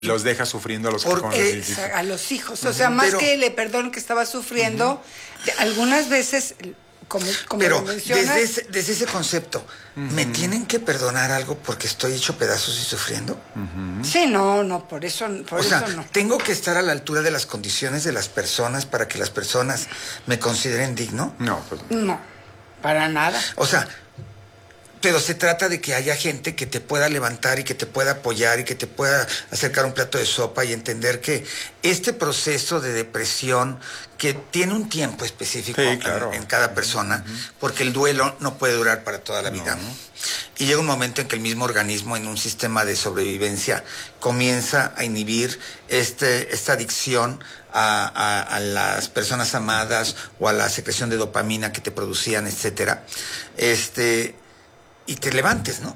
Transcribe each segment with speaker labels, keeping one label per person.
Speaker 1: los deja sufriendo a los
Speaker 2: Porque a los hijos, o sea, más que le perdono que estaba sufriendo, algunas veces, como
Speaker 3: pero
Speaker 2: mencionas,
Speaker 3: desde ese concepto, ¿me tienen que perdonar algo porque estoy hecho pedazos y sufriendo?
Speaker 2: Sí, no, por eso no.
Speaker 3: ¿Tengo que estar a la altura de las condiciones de las personas para que las personas me consideren digno?
Speaker 1: No, pues
Speaker 2: no, para nada.
Speaker 3: O sea, pero se trata de que haya gente que te pueda levantar y que te pueda apoyar y que te pueda acercar un plato de sopa y entender que este proceso de depresión, que tiene un tiempo específico en cada persona, porque el duelo no puede durar para toda la vida, ¿no? Y llega un momento en que el mismo organismo, en un sistema de sobrevivencia, comienza a inhibir esta adicción a las personas amadas o a la secreción de dopamina que te producían, etcétera. Y te levantes, ¿no?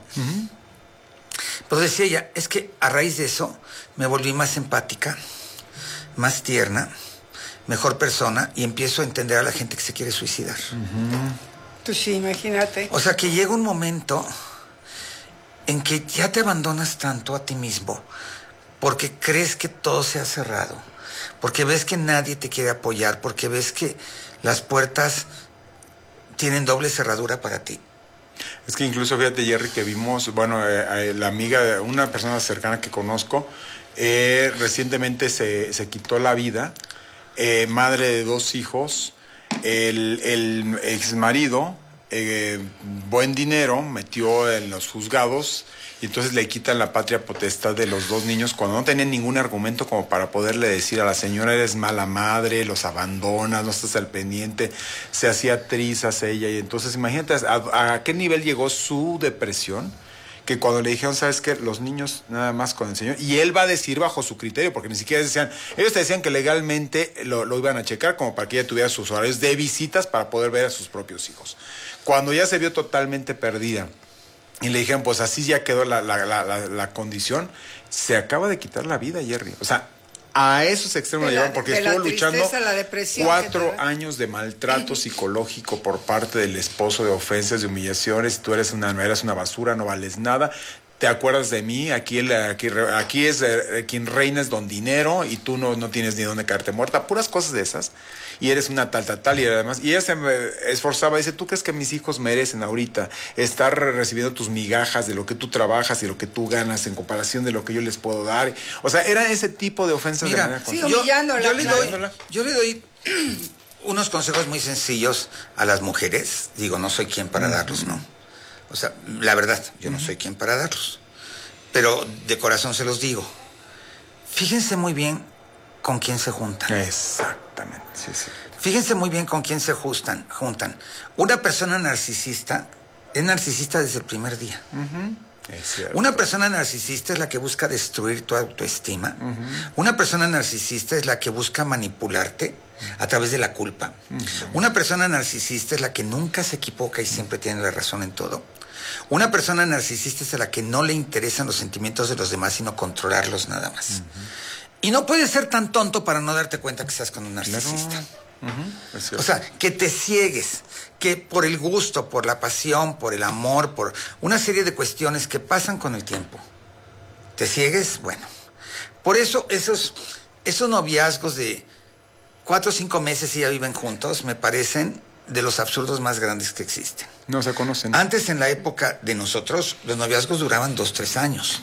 Speaker 3: Pues decía ella, es que a raíz de eso me volví más empática, más tierna, mejor persona, y empiezo a entender a la gente que se quiere suicidar.
Speaker 2: Pues sí, imagínate.
Speaker 3: O sea, que llega un momento en que ya te abandonas tanto a ti mismo porque crees que todo se ha cerrado, porque ves que nadie te quiere apoyar, porque ves que las puertas tienen doble cerradura para ti.
Speaker 1: Es que incluso fíjate, Jerry, que vimos, la amiga, una persona cercana que conozco, recientemente se quitó la vida, madre de 2 hijos, el exmarido, buen dinero, metió en los juzgados y entonces le quitan la patria potestad de los 2 niños cuando no tenían ningún argumento como para poderle decir a la señora, eres mala madre, los abandonas, no estás al pendiente, se hacía trizas ella. Y entonces imagínate a qué nivel llegó su depresión, que cuando le dijeron, ¿sabes qué? Los niños nada más con el señor, y él va a decir bajo su criterio, porque ni siquiera decían, ellos te decían que legalmente lo iban a checar como para que ella tuviera sus horarios de visitas para poder ver a sus propios hijos. Cuando ya se vio totalmente perdida y le dijeron, pues así ya quedó la condición, se acaba de quitar la vida, Jerry. O sea, a esos extremos la llevaron porque estuvo luchando 4 años de maltrato psicológico por parte del esposo, de ofensas, de humillaciones. Tú eres una basura, no vales nada. ¿Te acuerdas de mí? Aquí es quien reina es don dinero y tú no tienes ni dónde caerte muerta. Puras cosas de esas. Y eres una tal, y además... Y ella se esforzaba, dice, ¿tú crees que mis hijos merecen ahorita estar recibiendo tus migajas de lo que tú trabajas y lo que tú ganas en comparación de lo que yo les puedo dar? O sea, era ese tipo de ofensas.
Speaker 3: Mira,
Speaker 1: de manera
Speaker 2: sí, humillándola.
Speaker 3: Yo le doy unos consejos muy sencillos a las mujeres. Digo, no soy quien para darlos, ¿no? O sea, la verdad, yo no soy quien para darlos. Pero de corazón se los digo. Fíjense muy bien con quién se juntan.
Speaker 1: Exactamente, sí.
Speaker 3: Fíjense muy bien con quién se juntan. Una persona narcisista es narcisista desde el primer día.
Speaker 1: Es cierto.
Speaker 3: Una persona narcisista es la que busca destruir tu autoestima. Una persona narcisista es la que busca manipularte a través de la culpa. Una persona narcisista es la que nunca se equivoca y siempre tiene la razón en todo. Una persona narcisista es a la que no le interesan los sentimientos de los demás, sino controlarlos nada más. Y no puedes ser tan tonto para no darte cuenta que estás con un narcisista. O sea, que te ciegues, que por el gusto, por la pasión, por el amor, por una serie de cuestiones que pasan con el tiempo, te ciegues, bueno. Por eso esos noviazgos de 4 o 5 meses y ya viven juntos, me parecen de los absurdos más grandes que existen.
Speaker 1: No se conocen.
Speaker 3: Antes, en la época de nosotros, los noviazgos duraban 2, 3 años.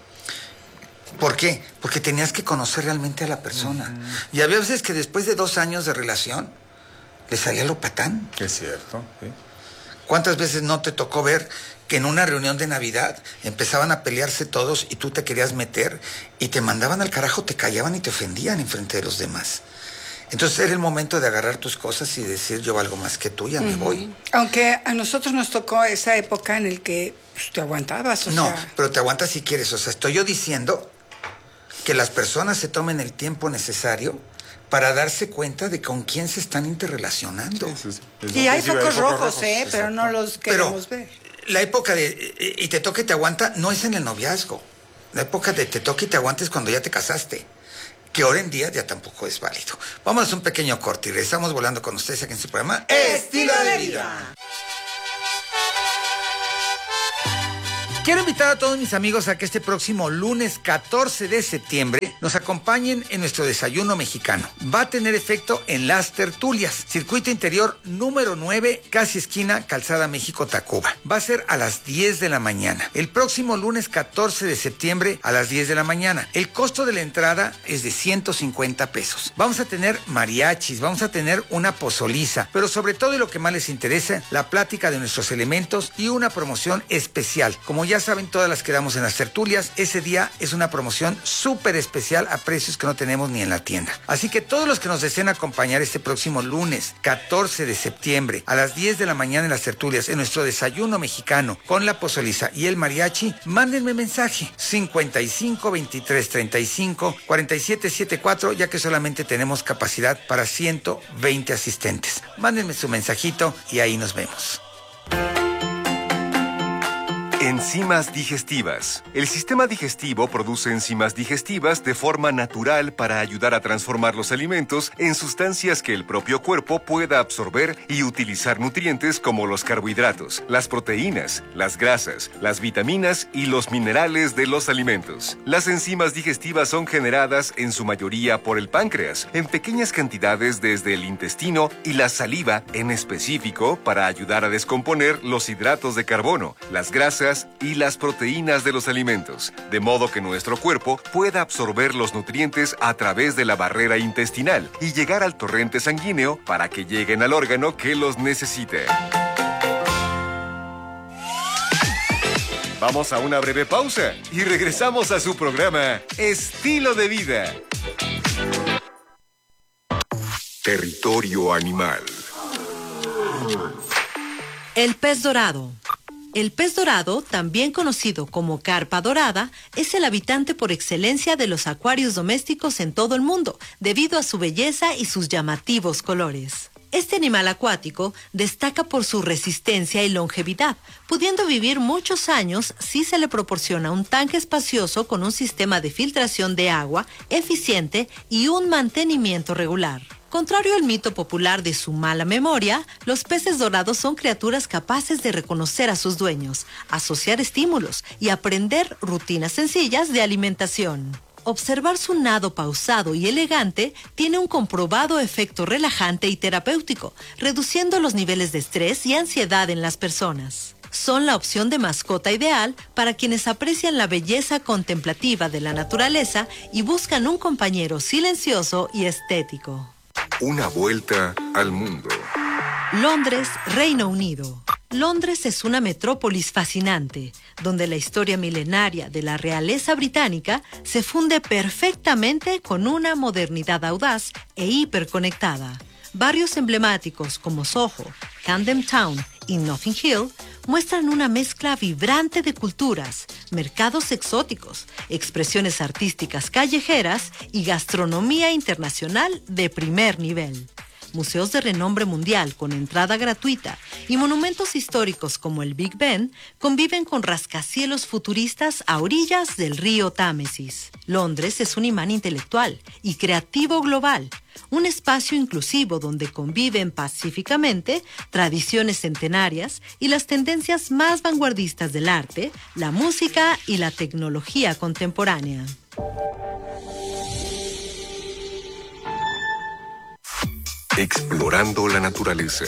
Speaker 3: ¿Por qué? Porque tenías que conocer realmente a la persona. Y había veces que después de 2 años de relación, le salía lo patán.
Speaker 1: Es cierto, sí.
Speaker 3: ¿Cuántas veces no te tocó ver que en una reunión de Navidad empezaban a pelearse todos y tú te querías meter y te mandaban al carajo, te callaban y te ofendían enfrente de los demás? Entonces era el momento de agarrar tus cosas y decir, yo valgo más que tú, ya me voy.
Speaker 2: Aunque a nosotros nos tocó esa época en el que pues, te aguantabas.
Speaker 3: Pero te aguantas si quieres. O sea, estoy yo diciendo que las personas se tomen el tiempo necesario para darse cuenta de con quién se están interrelacionando.
Speaker 2: Y hay focos rojos, pero no los queremos ver.
Speaker 3: La época de y te toca y te aguanta no es en el noviazgo. La época de te toca y te aguanta es cuando ya te casaste, que ahora en día ya tampoco es válido. Vamos a un pequeño corte y regresamos volando con ustedes aquí en su programa
Speaker 2: Estilo de Vida.
Speaker 3: Quiero invitar a todos mis amigos a que este próximo lunes 14 de septiembre nos acompañen en nuestro desayuno mexicano. Va a tener efecto en Las Tertulias, circuito interior número 9, casi esquina Calzada México-Tacuba. Va a ser a las 10 de la mañana. El próximo lunes 14 de septiembre a las 10 de la mañana. El costo de la entrada es de 150 pesos. Vamos a tener mariachis, vamos a tener una pozoliza, pero sobre todo y lo que más les interesa, la plática de nuestros elementos y una promoción especial. Como ya saben, todas las que damos en Las Tertulias, ese día es una promoción súper especial a precios que no tenemos ni en la tienda. Así que todos los que nos deseen acompañar este próximo lunes 14 de septiembre a las 10 de la mañana en Las Tertulias, en nuestro desayuno mexicano con la pozoliza y el mariachi, mándenme mensaje 55 23 35 47 74, ya que solamente tenemos capacidad para 120 asistentes. Mándenme su mensajito y ahí nos vemos.
Speaker 4: Enzimas digestivas. El sistema digestivo produce enzimas digestivas de forma natural para ayudar a transformar los alimentos en sustancias que el propio cuerpo pueda absorber y utilizar nutrientes como los carbohidratos, las proteínas, las grasas, las vitaminas y los minerales de los alimentos. Las enzimas digestivas son generadas en su mayoría por el páncreas, en pequeñas cantidades desde el intestino y la saliva en específico para ayudar a descomponer los hidratos de carbono, las grasas y las proteínas de los alimentos, de modo que nuestro cuerpo pueda absorber los nutrientes a través de la barrera intestinal y llegar al torrente sanguíneo para que lleguen al órgano que los necesite. Vamos a una breve pausa y regresamos a su programa Estilo de Vida. Territorio animal.
Speaker 5: El pez dorado. El pez dorado, también conocido como carpa dorada, es el habitante por excelencia de los acuarios domésticos en todo el mundo, debido a su belleza y sus llamativos colores. Este animal acuático destaca por su resistencia y longevidad, pudiendo vivir muchos años si se le proporciona un tanque espacioso con un sistema de filtración de agua eficiente y un mantenimiento regular. Contrario al mito popular de su mala memoria, los peces dorados son criaturas capaces de reconocer a sus dueños, asociar estímulos y aprender rutinas sencillas de alimentación. Observar su nado pausado y elegante tiene un comprobado efecto relajante y terapéutico, reduciendo los niveles de estrés y ansiedad en las personas. Son la opción de mascota ideal para quienes aprecian la belleza contemplativa de la naturaleza y buscan un compañero silencioso y estético.
Speaker 4: Una vuelta al mundo.
Speaker 5: Londres, Reino Unido. Londres es una metrópolis fascinante, donde la historia milenaria de la realeza británica se funde perfectamente con una modernidad audaz e hiperconectada. Barrios emblemáticos como Soho, Camden Town y Notting Hill muestran una mezcla vibrante de culturas, mercados exóticos, expresiones artísticas callejeras y gastronomía internacional de primer nivel. Museos de renombre mundial con entrada gratuita y monumentos históricos como el Big Ben conviven con rascacielos futuristas a orillas del río Támesis. Londres es un imán intelectual y creativo global, un espacio inclusivo donde conviven pacíficamente tradiciones centenarias y las tendencias más vanguardistas del arte, la música y la tecnología contemporánea.
Speaker 4: Explorando la naturaleza.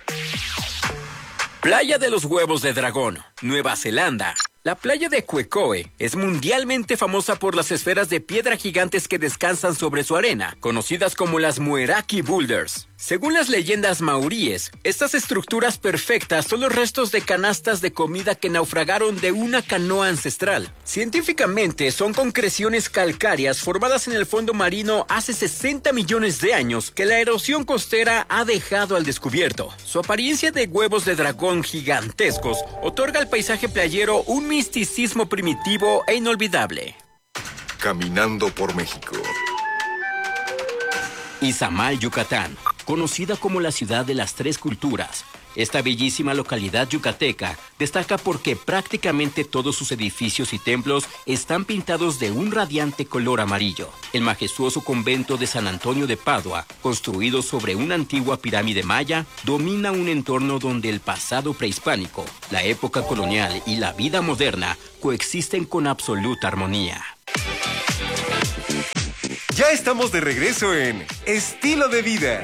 Speaker 6: Playa de los Huevos de Dragón, Nueva Zelanda. La playa de Quecoe es mundialmente famosa por las esferas de piedra gigantes que descansan sobre su arena, conocidas como las Mueraki Boulders. Según las leyendas maoríes, estas estructuras perfectas son los restos de canastas de comida que naufragaron de una canoa ancestral. Científicamente, son concreciones calcáreas formadas en el fondo marino hace 60 millones de años que la erosión costera ha dejado al descubierto. Su apariencia de huevos de dragón gigantescos otorga al paisaje playero un misticismo primitivo e inolvidable.
Speaker 4: Caminando por México.
Speaker 6: Izamal, Yucatán. Conocida como la ciudad de las tres culturas, Esta bellísima localidad yucateca destaca porque prácticamente todos sus edificios y templos están pintados de un radiante color amarillo. El majestuoso convento de San Antonio de Padua, construido sobre una antigua pirámide maya, domina un entorno donde el pasado prehispánico, la época colonial y la vida moderna coexisten con absoluta armonía.
Speaker 4: Ya estamos de regreso en Estilo de Vida.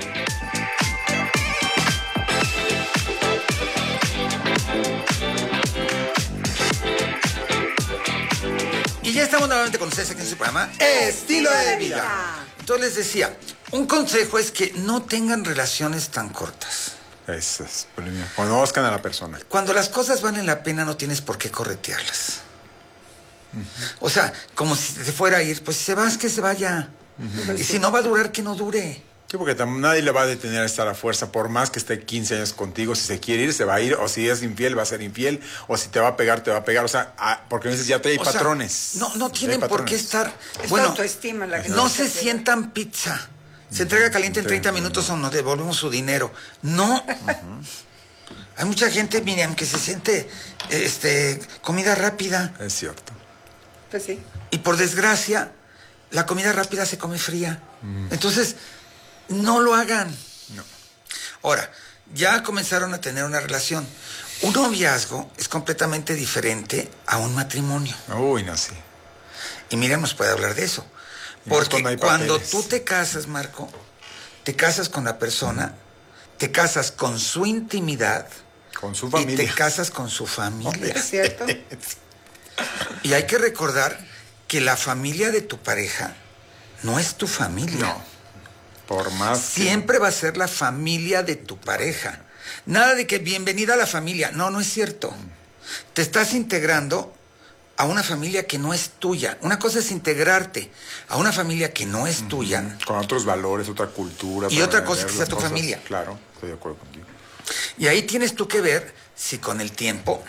Speaker 3: Y ya estamos nuevamente con ustedes aquí en su programa Estilo de Vida. Entonces les decía, un consejo es que no tengan relaciones tan cortas.
Speaker 1: Eso es, conozcan a la persona.
Speaker 3: Cuando las cosas valen la pena no tienes por qué corretearlas. O sea, como si se fuera a ir, pues si se va, es que se vaya. Y si no va a durar, que no dure.
Speaker 1: Sí, porque nadie le va a detener a estar a fuerza, por más que esté 15 años contigo. Si se quiere ir, se va a ir, o si es infiel, va a ser infiel, o si te va a pegar, te va a pegar. O sea, porque a veces ya hay patrones.
Speaker 3: No tienen por qué estar.
Speaker 2: Es
Speaker 3: Bueno,
Speaker 2: autoestima la que
Speaker 3: no se sientan pizza. Se entrega caliente en 30 minutos o nos devolvemos su dinero. No. Hay mucha gente, Miriam, que se siente comida rápida.
Speaker 1: Es cierto.
Speaker 2: Pues sí.
Speaker 3: Y por desgracia, la comida rápida se come fría. Entonces, no lo hagan.
Speaker 1: No.
Speaker 3: Ahora, ya comenzaron a tener una relación. Un noviazgo es completamente diferente a un matrimonio.
Speaker 1: Uy, no sé.
Speaker 3: Y Miriam nos puede hablar de eso.
Speaker 1: Y más
Speaker 3: Porque
Speaker 1: hay
Speaker 3: cuando
Speaker 1: papeles.
Speaker 3: tú te casas, Marco, te casas con la persona, te casas con su intimidad.
Speaker 1: Con su
Speaker 3: Y
Speaker 1: familia.
Speaker 3: te casas con su familia.
Speaker 2: ¿Es cierto?
Speaker 3: Y hay que recordar que la familia de tu pareja no es tu familia.
Speaker 1: No. Por más.
Speaker 3: Siempre va a ser la familia de tu pareja. Nada de que bienvenida a la familia. No es cierto. Te estás integrando a una familia que no es tuya. Una cosa es integrarte a una familia que no es tuya.
Speaker 1: Con otros valores, otra cultura.
Speaker 3: Y
Speaker 1: para
Speaker 3: otra cosa
Speaker 1: ver
Speaker 3: que sea
Speaker 1: las
Speaker 3: tu
Speaker 1: cosas.
Speaker 3: familia.
Speaker 1: Claro, estoy de acuerdo contigo.
Speaker 3: Y ahí tienes tú que ver si con el tiempo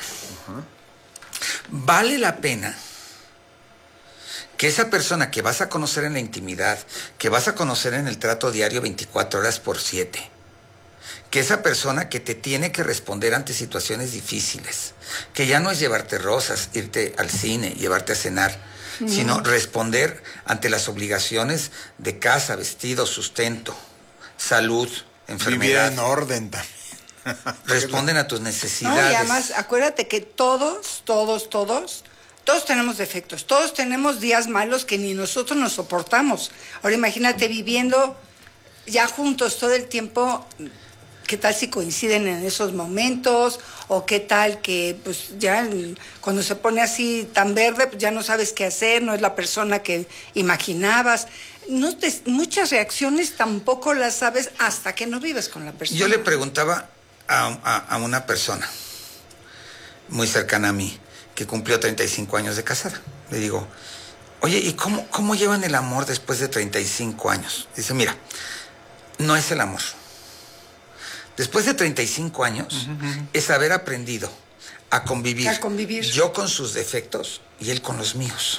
Speaker 3: vale la pena que esa persona que vas a conocer en la intimidad, que vas a conocer en el trato diario 24 horas por 7, que esa persona que te tiene que responder ante situaciones difíciles, que ya no es llevarte rosas, irte al cine, llevarte a cenar, sino responder ante las obligaciones de casa, vestido, sustento, salud,
Speaker 1: Vivir
Speaker 3: enfermedad.
Speaker 1: en orden también.
Speaker 3: Responden a tus
Speaker 2: No,
Speaker 3: necesidades.
Speaker 2: y además, acuérdate que todos tenemos defectos, todos tenemos días malos que ni nosotros nos soportamos. Ahora imagínate viviendo ya juntos todo el tiempo, ¿qué tal si coinciden en esos momentos? O qué tal que pues ya cuando se pone así tan verde, pues ya no sabes qué hacer, no es la persona que imaginabas. Muchas reacciones tampoco las sabes hasta que no vives con la persona.
Speaker 3: Yo le preguntaba a una persona muy cercana a mí, que cumplió 35 años de casada. Le digo, oye, ¿y cómo llevan el amor después de 35 años? Dice, mira, no es el amor. Después de 35 años es haber aprendido a convivir.
Speaker 2: A convivir.
Speaker 3: Yo con sus defectos y él con los míos.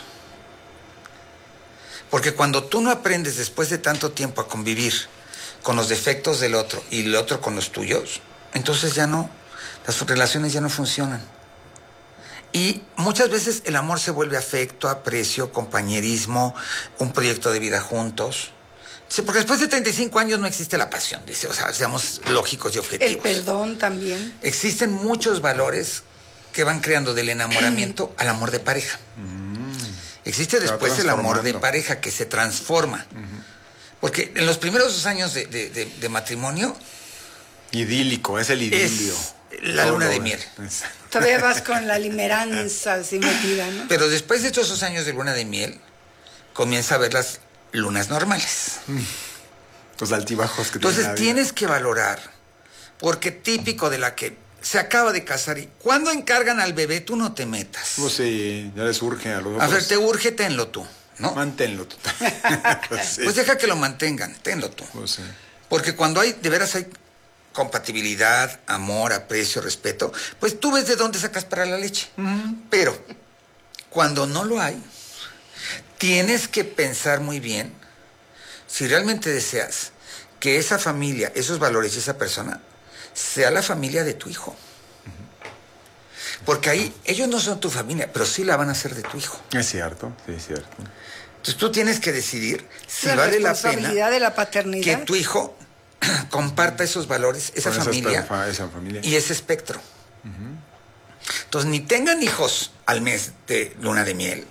Speaker 3: Porque cuando tú no aprendes después de tanto tiempo a convivir con los defectos del otro y el otro con los tuyos, entonces ya no, las relaciones ya no funcionan. Y muchas veces el amor se vuelve afecto, aprecio, compañerismo, un proyecto de vida juntos. Sí, porque después de 35 años no existe la pasión, dice, o sea, seamos lógicos y objetivos.
Speaker 2: El perdón también.
Speaker 3: Existen muchos valores que van creando del enamoramiento al amor de pareja. Existe después el amor de pareja que se transforma. Porque en los primeros 2 años de matrimonio...
Speaker 1: Idílico, es el idilio.
Speaker 3: Es la luna de miel.
Speaker 2: Todavía vas con la limeranza así metida, ¿no?
Speaker 3: Pero después de estos 2 años de luna de miel, comienza a ver las lunas normales.
Speaker 1: Los altibajos que
Speaker 3: Entonces
Speaker 1: tiene la vida.
Speaker 3: tienes que valorar, porque típico de la que se acaba de casar y cuando encargan al bebé, tú no te metas.
Speaker 1: Pues sí, ya les urge a los
Speaker 3: A
Speaker 1: otros.
Speaker 3: ver, te urge, tenlo tú, ¿no?
Speaker 1: Manténlo tú. Sí.
Speaker 3: Pues deja que lo mantengan, tenlo tú.
Speaker 1: Pues sí.
Speaker 3: Porque cuando de veras hay compatibilidad, amor, aprecio, respeto, pues tú ves de dónde sacas para la leche. Pero cuando no lo hay, tienes que pensar muy bien si realmente deseas que esa familia, esos valores y esa persona sea la familia de tu hijo. Porque ahí ellos no son tu familia, pero sí la van a hacer de tu hijo.
Speaker 1: Es cierto, sí, es cierto.
Speaker 3: Entonces tú tienes que decidir si
Speaker 2: La
Speaker 3: vale la
Speaker 2: responsabilidad
Speaker 3: pena
Speaker 2: de la paternidad.
Speaker 3: que tu hijo comparta esos valores, esa
Speaker 1: Con
Speaker 3: familia
Speaker 1: esa familia.
Speaker 3: y ese espectro. Entonces, ni tengan hijos al mes de luna de miel.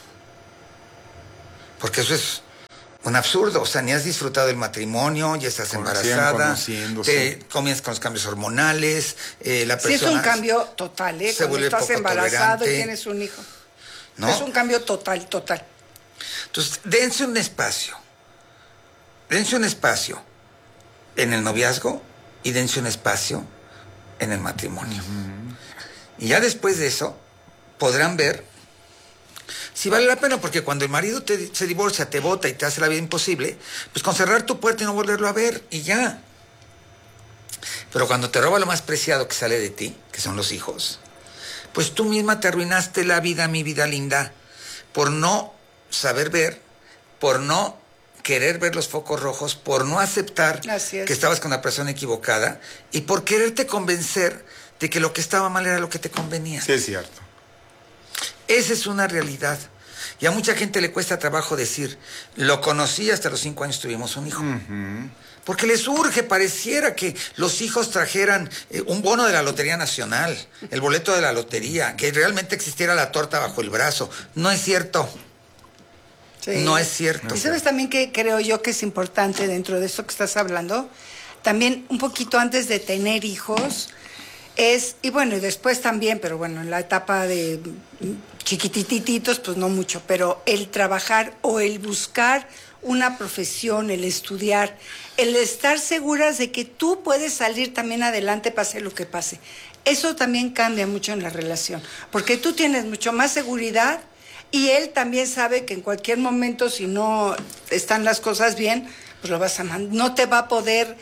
Speaker 3: Porque eso es un absurdo. O sea, ni has disfrutado del matrimonio, ya estás embarazada,
Speaker 1: conociéndose.
Speaker 3: te comienzas con los cambios hormonales, la persona...
Speaker 2: Sí, es un cambio total,
Speaker 3: se
Speaker 2: cuando
Speaker 3: vuelve
Speaker 2: estás
Speaker 3: poco
Speaker 2: embarazado
Speaker 3: tolerante.
Speaker 2: y tienes un hijo.
Speaker 3: ¿no?
Speaker 2: Es un cambio total, total.
Speaker 3: Entonces, dense un espacio. Dense un espacio en el noviazgo y dense un espacio en el matrimonio. Y ya después de eso, podrán ver si vale la pena, porque cuando el marido se divorcia, te bota y te hace la vida imposible, pues con cerrar tu puerta y no volverlo a ver, y ya. Pero cuando te roba lo más preciado que sale de ti, que son los hijos, pues tú misma te arruinaste la vida, mi vida linda, por no saber ver, por no querer ver los focos rojos, por no aceptar
Speaker 2: Así es.
Speaker 3: que estabas con la persona equivocada y por quererte convencer de que lo que estaba mal era lo que te convenía.
Speaker 1: Sí, es cierto.
Speaker 3: Esa es una realidad. Y a mucha gente le cuesta trabajo decir, lo conocí, hasta los 5 años tuvimos un hijo. Porque les urge, pareciera que los hijos trajeran un bono de la Lotería Nacional, el boleto de la lotería, que realmente existiera la torta bajo el brazo. No es cierto.
Speaker 2: Sí.
Speaker 3: No es cierto.
Speaker 2: Y sabes también que creo yo que es importante dentro de esto que estás hablando, también un poquito antes de tener hijos, y bueno, y después también, pero bueno, en la etapa de chiquitititos, pues no mucho, pero el trabajar o el buscar una profesión, el estudiar, el estar seguras de que tú puedes salir también adelante pase lo que pase. Eso también cambia mucho en la relación, porque tú tienes mucho más seguridad y él también sabe que en cualquier momento, si no están las cosas bien, pues lo vas a no te va a poder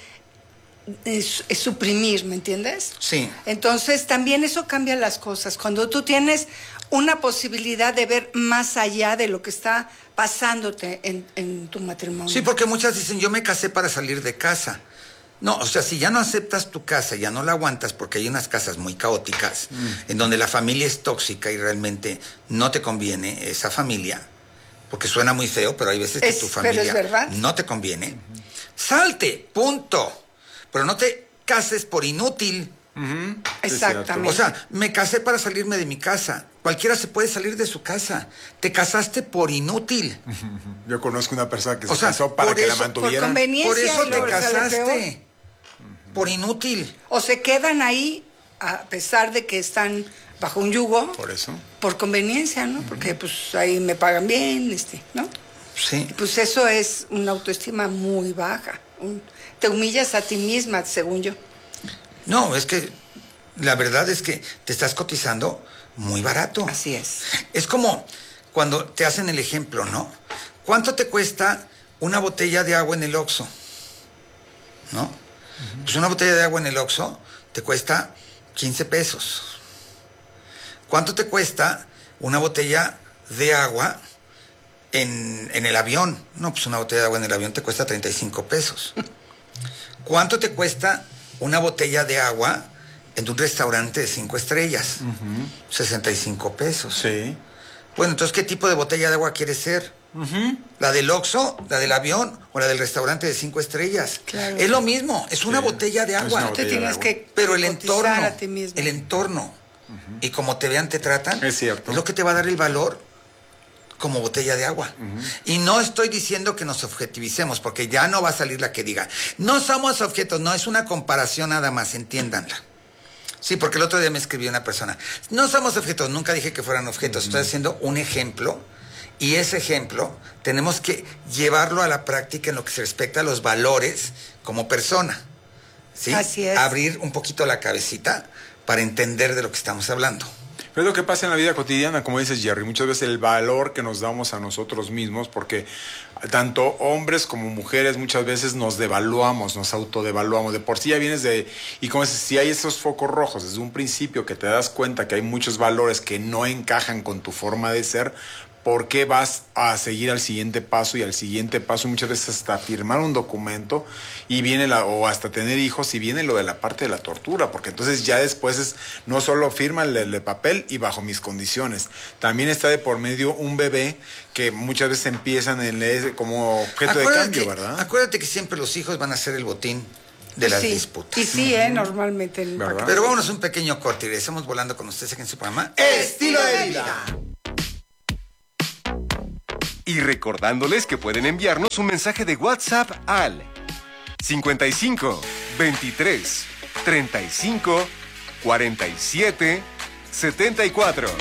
Speaker 2: suprimir, ¿me entiendes?
Speaker 3: Sí.
Speaker 2: Entonces también eso cambia las cosas. Cuando tú tienes una posibilidad de ver más allá de lo que está pasándote en tu matrimonio.
Speaker 3: Sí, porque muchas dicen, yo me casé para salir de casa. No, o sea, si ya no aceptas tu casa, ya no la aguantas, porque hay unas casas muy caóticas, en donde la familia es tóxica y realmente no te conviene esa familia, porque suena muy feo, pero hay veces que tu familia
Speaker 2: pero es verdad.
Speaker 3: no te conviene. Salte, punto. Pero no te cases por inútil.
Speaker 2: Exactamente.
Speaker 3: O sea, me casé para salirme de mi casa. Cualquiera se puede salir de su casa. Te casaste por inútil.
Speaker 1: Yo conozco una persona que se
Speaker 3: O sea,
Speaker 1: casó para
Speaker 3: por
Speaker 1: que la
Speaker 3: eso-
Speaker 1: mantuvieran.
Speaker 2: por conveniencia.
Speaker 3: Por eso
Speaker 2: y
Speaker 3: te
Speaker 2: luego sale peor.
Speaker 3: casaste. Por inútil.
Speaker 2: O se quedan ahí a pesar de que están bajo un yugo.
Speaker 1: Por eso.
Speaker 2: Por conveniencia, ¿no? Porque pues ahí me pagan bien, ¿no?
Speaker 3: Sí.
Speaker 2: Y pues eso es una autoestima muy baja. Te humillas a ti misma, según yo.
Speaker 3: No, es que la verdad es que te estás cotizando muy barato.
Speaker 2: Así es.
Speaker 3: Es como cuando te hacen el ejemplo, ¿no? ¿Cuánto te cuesta una botella de agua en el Oxxo? ¿No? Pues una botella de agua en el Oxxo te cuesta 15 pesos. ¿Cuánto te cuesta una botella de agua en el avión? No, pues una botella de agua en el avión te cuesta 35 pesos. ¿Cuánto te cuesta una botella de agua en un restaurante de 5 estrellas? 65 pesos.
Speaker 1: Sí.
Speaker 3: Bueno, entonces, ¿qué tipo de botella de agua quieres ser? ¿La del Oxxo, la del avión o la del restaurante de 5 estrellas?
Speaker 2: Claro.
Speaker 3: Es lo mismo, es una botella de
Speaker 1: Es
Speaker 3: agua.
Speaker 1: una
Speaker 2: Te
Speaker 1: botella de
Speaker 2: tienes
Speaker 1: agua.
Speaker 2: que
Speaker 3: Pero el
Speaker 2: cotizar
Speaker 3: entorno,
Speaker 2: a ti mismo.
Speaker 3: el entorno, y como te vean, te tratan,
Speaker 1: Es cierto.
Speaker 3: lo que te va a dar el valor como botella de agua. Y no estoy diciendo que nos objetivicemos, porque ya no va a salir la que diga, no somos objetos, no, es una comparación nada más, entiéndanla. Sí, porque el otro día me escribió una persona, no somos objetos, nunca dije que fueran objetos, estoy haciendo un ejemplo, y ese ejemplo tenemos que llevarlo a la práctica en lo que se respecta a los valores como persona. ¿Sí?
Speaker 2: Así es.
Speaker 3: Abrir un poquito la cabecita para entender de lo que estamos hablando.
Speaker 1: Pero es lo que pasa en la vida cotidiana, como dices, Jerry, muchas veces el valor que nos damos a nosotros mismos, porque tanto hombres como mujeres muchas veces nos devaluamos, nos autodevaluamos. De por sí ya vienes y como dices, si hay esos focos rojos desde un principio que te das cuenta que hay muchos valores que no encajan con tu forma de ser, por qué vas a seguir al siguiente paso y al siguiente paso, muchas veces hasta firmar un documento y viene o hasta tener hijos y viene lo de la parte de la tortura, porque entonces ya después es no solo firma el papel y bajo mis condiciones, también está de por medio un bebé que muchas veces empiezan como objeto de cambio, ¿verdad?
Speaker 3: Acuérdate que siempre los hijos van a ser el botín de las disputas.
Speaker 2: Y sí, normalmente.
Speaker 3: Pero vámonos un pequeño corte y regresamos volando con ustedes aquí en su programa
Speaker 1: Estilo de Vida.
Speaker 4: Y recordándoles que pueden enviarnos un mensaje de WhatsApp al 55 23 35 47 74.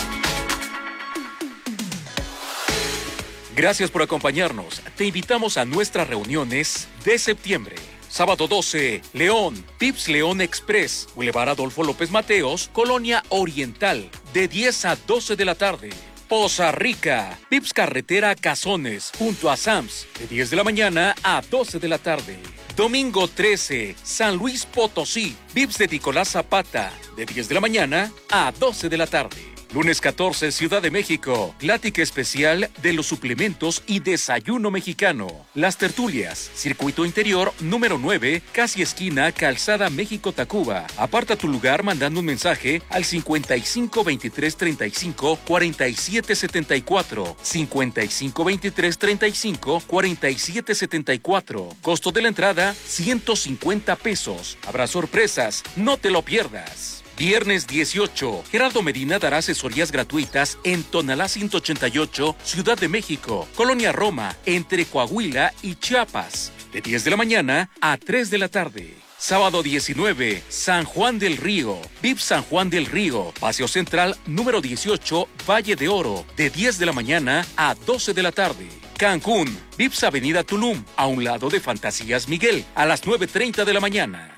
Speaker 7: Gracias por acompañarnos. Te invitamos a nuestras reuniones de septiembre. Sábado 12, León, Pips León Express, Boulevard Adolfo López Mateos, Colonia Oriental, de 10 a 12 de la tarde. Poza Rica, Pips Carretera Cazones, junto a Sams, de 10 de la mañana a 12 de la tarde. Domingo 13, San Luis Potosí, Pips de Nicolás Zapata, de 10 de la mañana a 12 de la tarde. Lunes 14, Ciudad de México, plática especial de los suplementos y desayuno mexicano. Las tertulias, circuito interior número 9, casi esquina, Calzada México-Tacuba. Aparta tu lugar mandando un mensaje al 55 23 35 47 74. 55 23 35 47 74. Costo de la entrada, 150 pesos. Habrá sorpresas, no te lo pierdas. Viernes 18, Gerardo Medina dará asesorías gratuitas en Tonalá 188, Ciudad de México, Colonia Roma, entre Coahuila y Chiapas, de 10 de la mañana a 3 de la tarde. Sábado 19, San Juan del Río, VIP San Juan del Río, Paseo Central número 18, Valle de Oro, de 10 de la mañana a 12 de la tarde. Cancún, VIPS Avenida Tulum, a un lado de Fantasías Miguel, a las 9:30 de la mañana.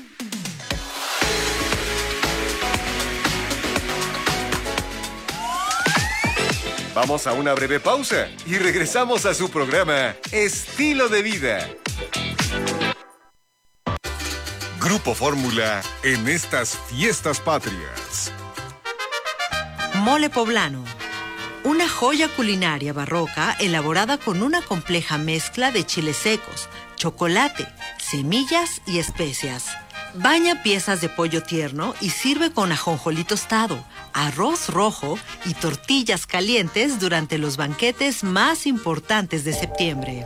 Speaker 4: Vamos a una breve pausa y regresamos a su programa Estilo de Vida. Grupo Fórmula en estas fiestas patrias.
Speaker 5: Mole poblano. Una joya culinaria barroca elaborada con una compleja mezcla de chiles secos, chocolate, semillas y especias. Baña piezas de pollo tierno y sirve con ajonjolí tostado, arroz rojo y tortillas calientes durante los banquetes más importantes de septiembre.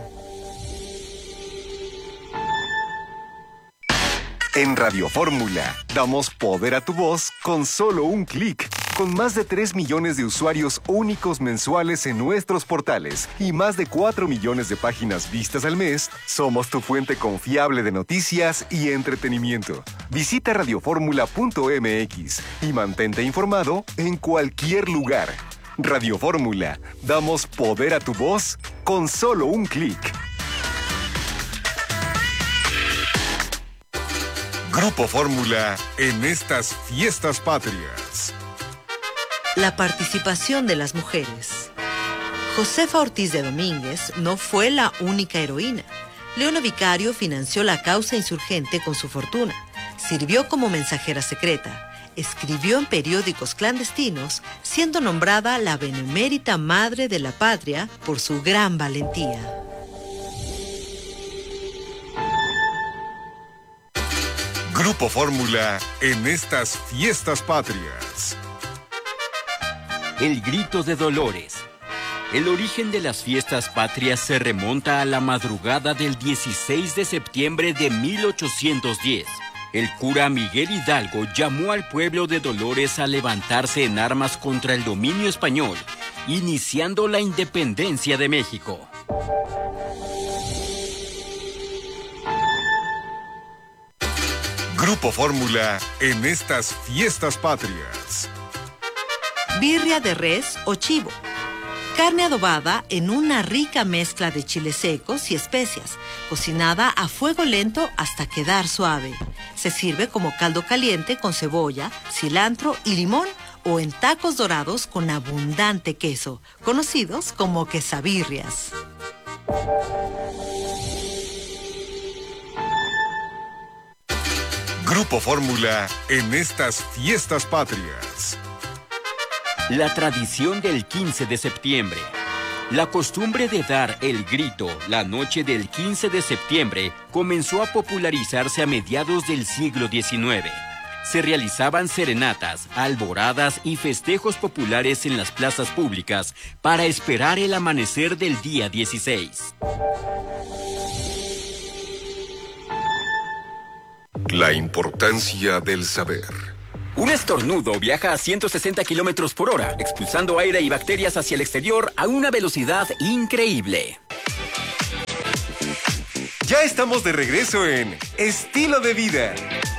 Speaker 4: En Radio Fórmula, damos poder a tu voz con solo un clic. Con más de 3 millones de usuarios únicos mensuales en nuestros portales y más de 4 millones de páginas vistas al mes, somos tu fuente confiable de noticias y entretenimiento. Visita radioformula.mx y mantente informado en cualquier lugar. Radio Fórmula, damos poder a tu voz con solo un clic. Grupo Fórmula en estas fiestas patrias.
Speaker 5: La participación de las mujeres. Josefa Ortiz de Domínguez no fue la única heroína. Leona Vicario financió la causa insurgente con su fortuna. Sirvió como mensajera secreta. Escribió en periódicos clandestinos, siendo nombrada la benemérita madre de la patria por su gran valentía.
Speaker 4: Grupo Fórmula en estas fiestas patrias.
Speaker 6: El grito de Dolores. El origen de las fiestas patrias se remonta a la madrugada del 16 de septiembre de 1810. El cura Miguel Hidalgo llamó al pueblo de Dolores a levantarse en armas contra el dominio español, iniciando la independencia de México.
Speaker 4: Grupo Fórmula en estas fiestas patrias.
Speaker 5: Birria de res o chivo. Carne adobada en una rica mezcla de chiles secos y especias, cocinada a fuego lento hasta quedar suave. Se sirve como caldo caliente con cebolla, cilantro y limón o en tacos dorados con abundante queso, conocidos como quesabirrias.
Speaker 4: Grupo Fórmula en estas fiestas patrias.
Speaker 6: La tradición del 15 de septiembre. La costumbre de dar el grito la noche del 15 de septiembre comenzó a popularizarse a mediados del siglo XIX. Se realizaban serenatas, alboradas y festejos populares en las plazas públicas para esperar el amanecer del día 16.
Speaker 4: La importancia del saber.
Speaker 6: Un estornudo viaja a 160 kilómetros por hora, expulsando aire y bacterias hacia el exterior a una velocidad increíble.
Speaker 4: Ya estamos de regreso en Estilo de Vida.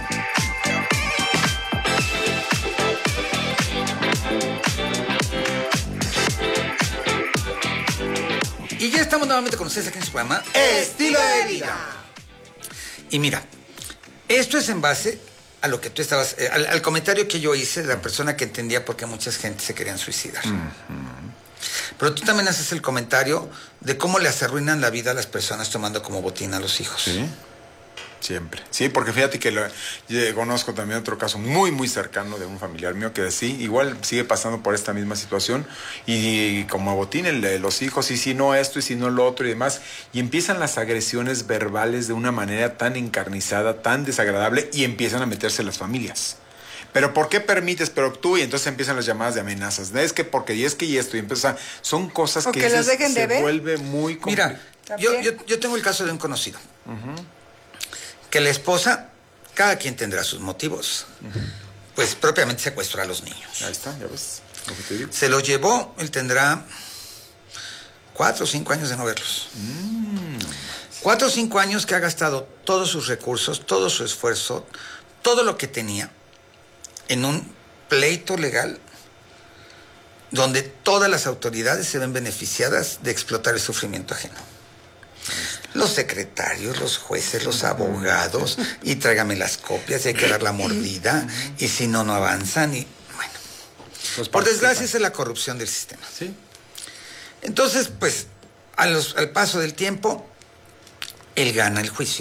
Speaker 3: Y ya estamos nuevamente con ustedes aquí en su programa Estilo de Vida. Y mira, esto es en base a lo que tú estabas, al comentario que yo hice de la persona que entendía por qué mucha gente se querían suicidar. Pero tú también haces el comentario de cómo les arruinan la vida a las personas tomando como botín a los hijos.
Speaker 1: Sí, siempre. Sí, porque fíjate que yo conozco también otro caso muy, muy cercano de un familiar mío que sí, igual sigue pasando por esta misma situación y como botín los hijos, y si no esto, y si no lo otro y demás, y empiezan las agresiones verbales de una manera tan encarnizada, tan desagradable, y empiezan a meterse las familias. Pero ¿por qué permites? Pero tú, y entonces empiezan las llamadas de amenazas. Es que porque, y es que, y esto, y empieza, son cosas
Speaker 2: o
Speaker 1: que
Speaker 2: los dejen de ver.
Speaker 1: vuelve muy complicado.
Speaker 3: Mira, yo tengo el caso de un conocido. Que la esposa, cada quien tendrá sus motivos, pues propiamente secuestró a los niños.
Speaker 1: Ahí está, ya ves lo que te digo.
Speaker 3: Se los llevó, él tendrá 4 o 5 años de no verlos. 4 o 5 años que ha gastado todos sus recursos, todo su esfuerzo, todo lo que tenía en un pleito legal donde todas las autoridades se ven beneficiadas de explotar el sufrimiento ajeno. Los secretarios, los jueces, los abogados, y tráigame las copias, y hay que dar la mordida, y si no, no avanzan, y bueno. Por desgracia, esa es la corrupción del sistema.
Speaker 1: Sí.
Speaker 3: Entonces, pues, al paso del tiempo, él gana el juicio.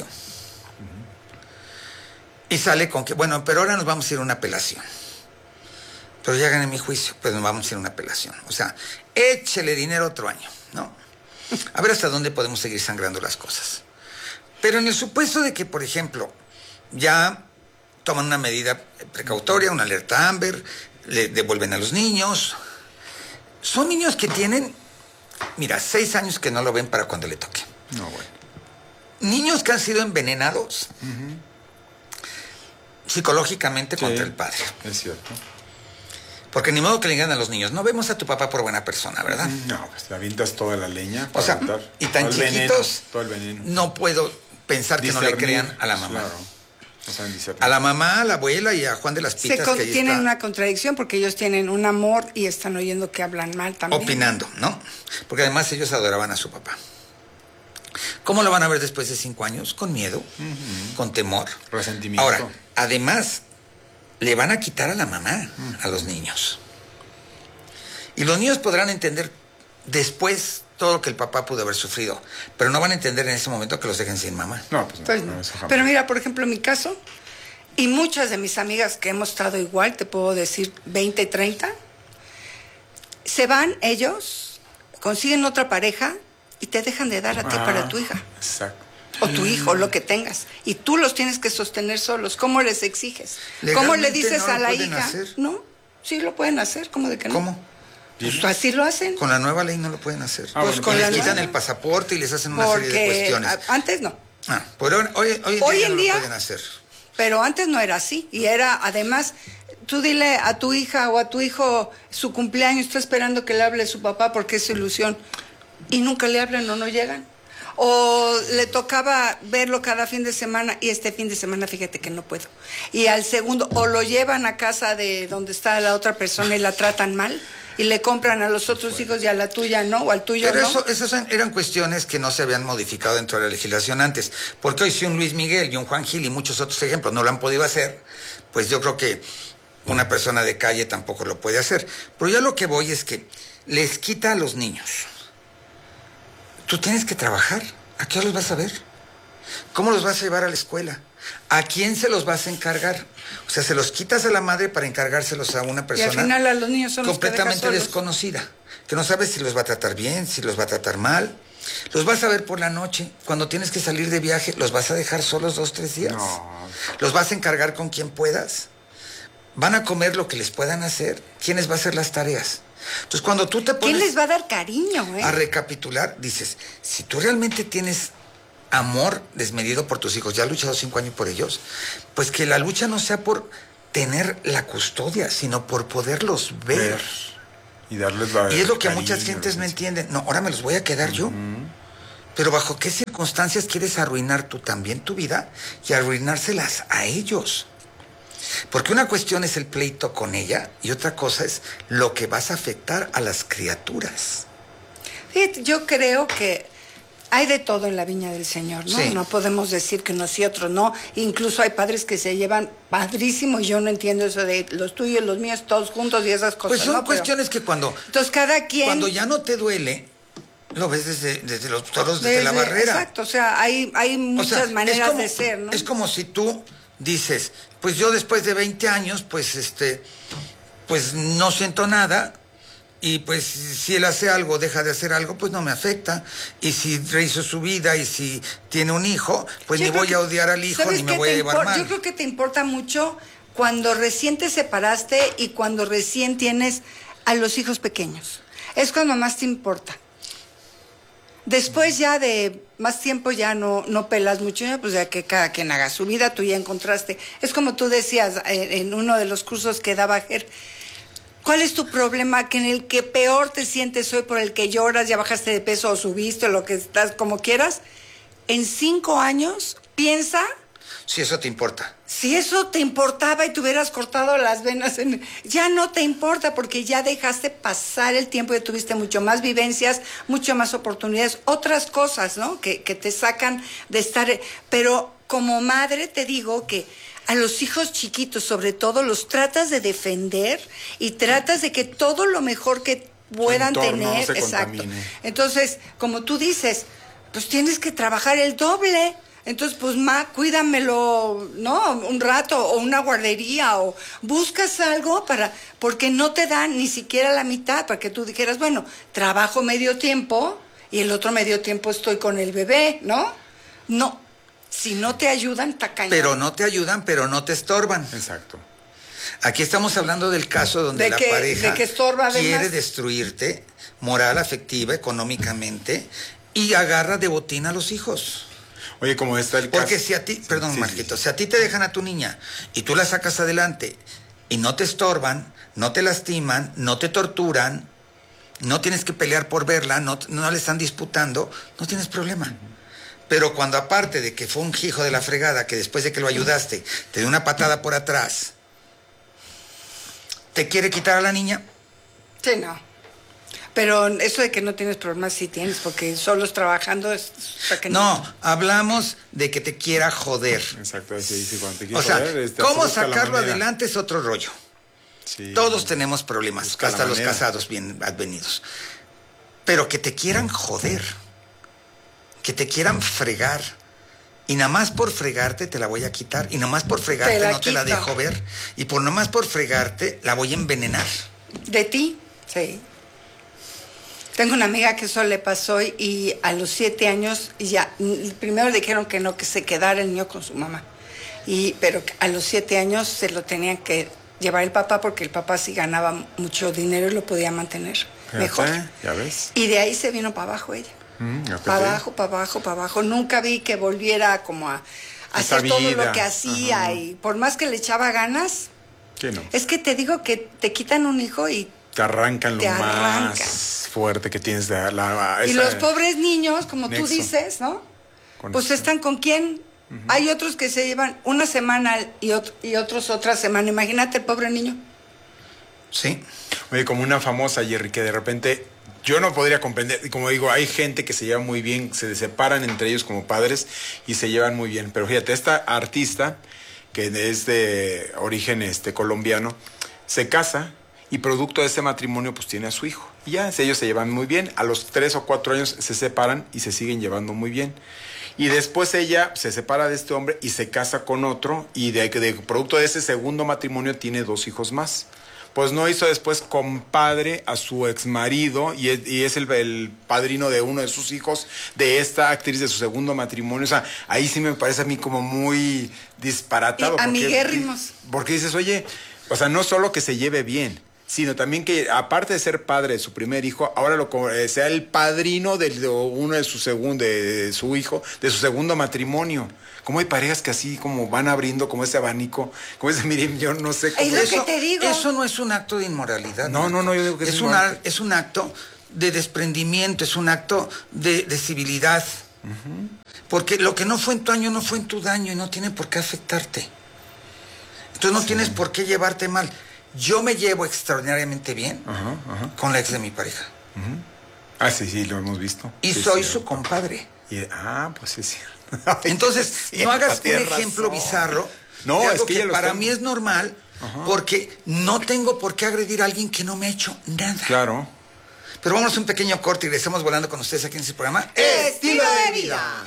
Speaker 3: Y sale con que, bueno, pero ahora nos vamos a ir a una apelación. Pero ya gané mi juicio, pues nos vamos a ir a una apelación. O sea, échele dinero otro año, ¿no? A ver hasta dónde podemos seguir sangrando las cosas. Pero en el supuesto de que, por ejemplo, ya toman una medida precautoria, una alerta Amber, le devuelven a los niños. Son niños que tienen, mira, 6 años que no lo ven para cuando le toque.
Speaker 1: No, bueno.
Speaker 3: Niños que han sido envenenados psicológicamente contra el padre.
Speaker 1: Es cierto.
Speaker 3: Porque ni modo que le digan a los niños, no vemos a tu papá por buena persona, ¿verdad?
Speaker 1: No, pues le avientas toda la leña.
Speaker 3: O sea, y tan chiquitos,
Speaker 1: todo el veneno.
Speaker 3: No puedo pensar que no le crean a la mamá.
Speaker 1: Claro. No saben discernir.
Speaker 3: A la mamá, a la abuela y a Juan de las Pitas. Que ahí
Speaker 2: tienen
Speaker 3: está
Speaker 2: una contradicción porque ellos tienen un amor y están oyendo que hablan mal también.
Speaker 3: opinando, ¿no? Porque además ellos adoraban a su papá. ¿Cómo lo van a ver después de 5 años? Con miedo, con temor.
Speaker 1: Resentimiento.
Speaker 3: Ahora, además, le van a quitar a la mamá a los niños. Y los niños podrán entender después todo lo que el papá pudo haber sufrido, pero no van a entender en ese momento que los dejen sin mamá.
Speaker 1: No, pues no.
Speaker 2: Pues
Speaker 1: no,
Speaker 2: no.
Speaker 1: eso jamás.
Speaker 2: Pero mira, por ejemplo, en mi caso, y muchas de mis amigas que hemos estado igual, te puedo decir 20, 30, se van ellos, consiguen otra pareja y te dejan de dar a ti para tu hija.
Speaker 1: Exacto.
Speaker 2: O tu hijo, lo que tengas. Y tú los tienes que sostener solos. ¿Cómo les exiges? ¿Cómo le
Speaker 3: Legalmente
Speaker 2: dices
Speaker 3: no
Speaker 2: a
Speaker 3: lo
Speaker 2: la
Speaker 3: pueden
Speaker 2: hija?
Speaker 3: hacer.
Speaker 2: No, sí lo pueden hacer, ¿cómo de que no?
Speaker 3: ¿Cómo?
Speaker 2: Pues así lo hacen.
Speaker 3: Con la nueva ley no lo pueden hacer.
Speaker 1: Ah, bueno,
Speaker 2: con
Speaker 3: les
Speaker 2: la
Speaker 3: quitan
Speaker 2: nueva.
Speaker 3: el pasaporte y les hacen una serie de cuestiones.
Speaker 2: Antes no.
Speaker 3: Pero hoy
Speaker 2: Hoy
Speaker 3: en
Speaker 2: en
Speaker 3: día
Speaker 2: día-
Speaker 3: no lo pueden hacer.
Speaker 2: Pero antes no era así. Y era, además, tú dile a tu hija o a tu hijo su cumpleaños, está esperando que le hable su papá porque es su ilusión. Y nunca le hablan o no llegan. O le tocaba verlo cada fin de semana y este fin de semana fíjate que no puedo. Y al segundo, o lo llevan a casa de donde está la otra persona y la tratan mal y le compran a los otros hijos y a la tuya no, o al tuyo
Speaker 3: Pero
Speaker 2: no.
Speaker 3: esas eran cuestiones que no se habían modificado dentro de la legislación antes. Porque hoy si un Luis Miguel y un Juan Gil y muchos otros ejemplos no lo han podido hacer, pues yo creo que una persona de calle tampoco lo puede hacer. Pero yo lo que voy es que les quita a los niños. Tú tienes que trabajar. ¿A qué hora los vas a ver? ¿Cómo los vas a llevar a la escuela? ¿A quién se los vas a encargar? O sea, se los quitas a la madre para encargárselos a una persona.
Speaker 2: Y al final a los niños son
Speaker 3: completamente
Speaker 2: los que dejas
Speaker 3: desconocida, que no sabes si los va a tratar bien, si los va a tratar mal. Los vas a ver por la noche, cuando tienes que salir de viaje, ¿los vas a dejar solos 2, 3 días?
Speaker 1: No.
Speaker 3: ¿Los vas a encargar con quien puedas? ¿Van a comer lo que les puedan hacer? ¿Quién les va a hacer las tareas? Entonces, cuando tú te pones...
Speaker 2: ¿Quién les va a dar cariño,
Speaker 3: a recapitular, dices, si tú realmente tienes amor desmedido por tus hijos, ya has luchado 5 años por ellos, pues que la lucha no sea por tener la custodia, sino por poderlos ver.
Speaker 1: Y darles
Speaker 3: Y es lo que
Speaker 1: cariño,
Speaker 3: muchas gentes no
Speaker 1: ¿no?
Speaker 3: entienden. No, ahora me los voy a quedar yo. Pero ¿bajo qué circunstancias quieres arruinar tú también tu vida y arruinárselas a ellos? Porque una cuestión es el pleito con ella y otra cosa es lo que vas a afectar a las criaturas.
Speaker 2: Fíjate, yo creo que hay de todo en la viña del Señor, ¿no?
Speaker 3: Sí.
Speaker 2: No podemos decir que unos y otros no. Incluso hay padres que se llevan padrísimo y yo no entiendo eso de los tuyos, los míos, todos juntos y esas cosas.
Speaker 3: Pues son
Speaker 2: ¿no?
Speaker 3: cuestiones que cuando
Speaker 2: cada quien...
Speaker 3: Cuando ya no te duele, lo ves desde los toros, desde la barrera.
Speaker 2: Exacto, o sea, hay muchas maneras de ser, ¿no?
Speaker 3: Es como si tú dices, pues yo después de 20 años, pues no siento nada, y pues si él hace algo, deja de hacer algo, pues no me afecta. Y si rehizo su vida y si tiene un hijo, pues ni voy a odiar al hijo ni me voy a llevar mal.
Speaker 2: Yo creo que te importa mucho cuando recién te separaste y cuando recién tienes a los hijos pequeños. Es cuando más te importa. Después ya de más tiempo ya no pelas mucho, pues ya que cada quien haga su vida, tú ya encontraste. Es como tú decías en uno de los cursos que daba Ger, ¿cuál es tu problema? Que en el que peor te sientes hoy, por el que lloras, ya bajaste de peso o subiste, o lo que estás, como quieras. En 5 años, piensa...
Speaker 3: Si eso te importa.
Speaker 2: Si eso te importaba y te hubieras cortado las venas, ya no te importa porque ya dejaste pasar el tiempo y tuviste mucho más vivencias, mucho más oportunidades, otras cosas, ¿no? Que te sacan de estar... Pero como madre te digo que a los hijos chiquitos, sobre todo, los tratas de defender y tratas de que todo lo mejor que puedan tener...
Speaker 1: se
Speaker 2: exacto.
Speaker 1: contamine.
Speaker 2: Entonces, como tú dices, pues tienes que trabajar el doble. Entonces, pues, cuídamelo, ¿no? Un rato, o una guardería, o buscas algo porque no te dan ni siquiera la mitad, para que tú dijeras, bueno, trabajo medio tiempo y el otro medio tiempo estoy con el bebé, ¿no? No, si no te ayudan, está cañón.
Speaker 3: Pero no te ayudan, pero no te estorban.
Speaker 1: Exacto.
Speaker 3: Aquí estamos hablando del caso donde la pareja
Speaker 2: que estorba
Speaker 3: quiere
Speaker 2: además.
Speaker 3: destruirte moral, afectiva, económicamente, y agarra de botín a los hijos.
Speaker 1: Oye, como está el caso...
Speaker 3: Porque si a ti, perdón, Marquito, si a ti te dejan a tu niña y tú la sacas adelante y no te estorban, no te lastiman, no te torturan, no tienes que pelear por verla, no le están disputando, no tienes problema. Pero cuando aparte de que fue un hijo de la fregada, que después de que lo ayudaste, te dio una patada por atrás, ¿te quiere quitar a la niña?
Speaker 2: Sí, no. Pero eso de que no tienes problemas sí tienes, porque solos trabajando es...
Speaker 3: No, hablamos de que te quiera joder.
Speaker 1: Exacto, así dice cuando te quiere
Speaker 3: O sea,
Speaker 1: joder,
Speaker 3: cómo
Speaker 1: busca la
Speaker 3: sacarlo
Speaker 1: manera.
Speaker 3: adelante es otro rollo.
Speaker 1: Sí.
Speaker 3: Todos tenemos problemas,
Speaker 1: Busca la
Speaker 3: hasta los
Speaker 1: manera.
Speaker 3: casados bien advenidos. Pero que te quieran joder, que te quieran fregar, y nada más por fregarte te la voy a quitar, y nada más por fregarte no te la
Speaker 2: quito.
Speaker 3: dejo ver, y por nada más por fregarte la voy a envenenar.
Speaker 2: ¿De ti? Sí. Tengo una amiga que eso le pasó y a los 7 años ya, primero le dijeron que no, que se quedara el niño con su mamá. Pero a los 7 años se lo tenían que llevar el papá porque el papá sí ganaba mucho dinero y lo podía mantener mejor.
Speaker 1: Ya ves.
Speaker 2: Y de ahí se vino para abajo ella. Para abajo, para abajo, para abajo. Nunca vi que volviera como a
Speaker 1: Esa
Speaker 2: hacer todo
Speaker 1: vida.
Speaker 2: lo que hacía.
Speaker 1: Ajá.
Speaker 2: Y por más que le echaba ganas,
Speaker 1: ¿Qué no?
Speaker 2: es que te digo que te quitan un hijo y
Speaker 1: Te arrancan lo
Speaker 2: te
Speaker 1: más
Speaker 2: arrancan.
Speaker 1: fuerte que tienes de
Speaker 2: Y los pobres niños, como tú
Speaker 1: nexo.
Speaker 2: dices, ¿no?
Speaker 1: Con
Speaker 2: Pues
Speaker 1: eso.
Speaker 2: están con quién. Hay otros que se llevan una semana y otros otra semana. Imagínate el pobre niño.
Speaker 3: Sí.
Speaker 1: Oye, como una famosa, Jerry, que de repente yo no podría comprender. Y como digo, hay gente que se lleva muy bien, se separan entre ellos como padres y se llevan muy bien. Pero fíjate, esta artista, que es de origen colombiano, se casa y producto de ese matrimonio pues tiene a su hijo. Y ya, ellos se llevan muy bien, a los 3 o 4 años se separan y se siguen llevando muy bien. Y después ella se separa de este hombre y se casa con otro, y de producto de ese segundo matrimonio tiene 2 hijos más. Pues no hizo después compadre a su exmarido y es el padrino de uno de sus hijos, de esta actriz de su segundo matrimonio. O sea, ahí sí me parece a mí como muy disparatado.
Speaker 2: Amiguérrimos.
Speaker 1: Porque dices, oye, o sea, no solo que se lleve bien, sino también que, aparte de ser padre de su primer hijo, ahora sea el padrino de uno de su hijo, de su segundo matrimonio. Como hay parejas que así como van abriendo como ese abanico, como ese, miren, yo no sé cómo.
Speaker 2: Es lo que te digo.
Speaker 3: Eso no es un acto de inmoralidad.
Speaker 1: No, yo digo que
Speaker 3: es un acto de desprendimiento, es un acto de civilidad. Uh-huh. Porque lo que no fue en tu año no fue en tu daño y no tiene por qué afectarte. Entonces no tienes por qué llevarte mal. Yo me llevo extraordinariamente bien con la ex de mi pareja.
Speaker 1: Ah, sí, lo hemos visto.
Speaker 3: Y
Speaker 1: sí,
Speaker 3: soy su compadre.
Speaker 1: Pues sí, sí.
Speaker 3: Entonces, no hagas un ejemplo bizarro.
Speaker 1: No,
Speaker 3: de
Speaker 1: es
Speaker 3: algo
Speaker 1: que
Speaker 3: para mí es normal, porque no tengo por qué agredir a alguien que no me ha hecho nada.
Speaker 1: Claro.
Speaker 3: Pero vámonos a un pequeño corte y regresamos volando con ustedes aquí en este programa.
Speaker 2: ¡Estilo de vida!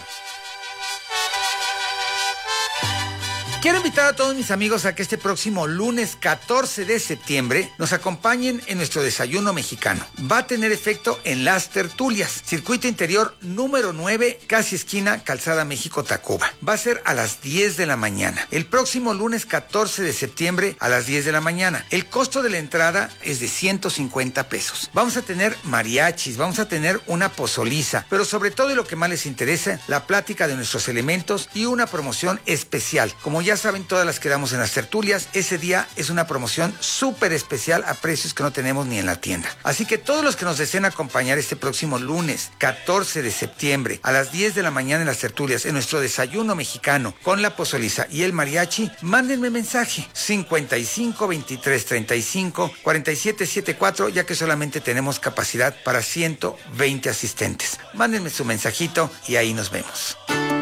Speaker 3: Quiero invitar a todos mis amigos a que este próximo lunes 14 de septiembre nos acompañen en nuestro desayuno mexicano. Va a tener efecto en Las Tertulias, circuito interior número 9, casi esquina Calzada México-Tacuba. Va a ser a las 10 de la mañana. El próximo lunes 14 de septiembre a las 10 de la mañana. El costo de la entrada es de 150 pesos. Vamos a tener mariachis, vamos a tener una pozoliza, pero sobre todo y lo que más les interesa, la plática de nuestros elementos y una promoción especial. Como ya saben, todas las que damos en Las Tertulias, ese día es una promoción súper especial a precios que no tenemos ni en la tienda. Así que todos los que nos deseen acompañar este próximo lunes 14 de septiembre a las 10 de la mañana en Las Tertulias, en nuestro desayuno mexicano con la pozoliza y el mariachi, mándenme mensaje 55 23 35 47 74, ya que solamente tenemos capacidad para 120 asistentes. Mándenme su mensajito y ahí nos vemos.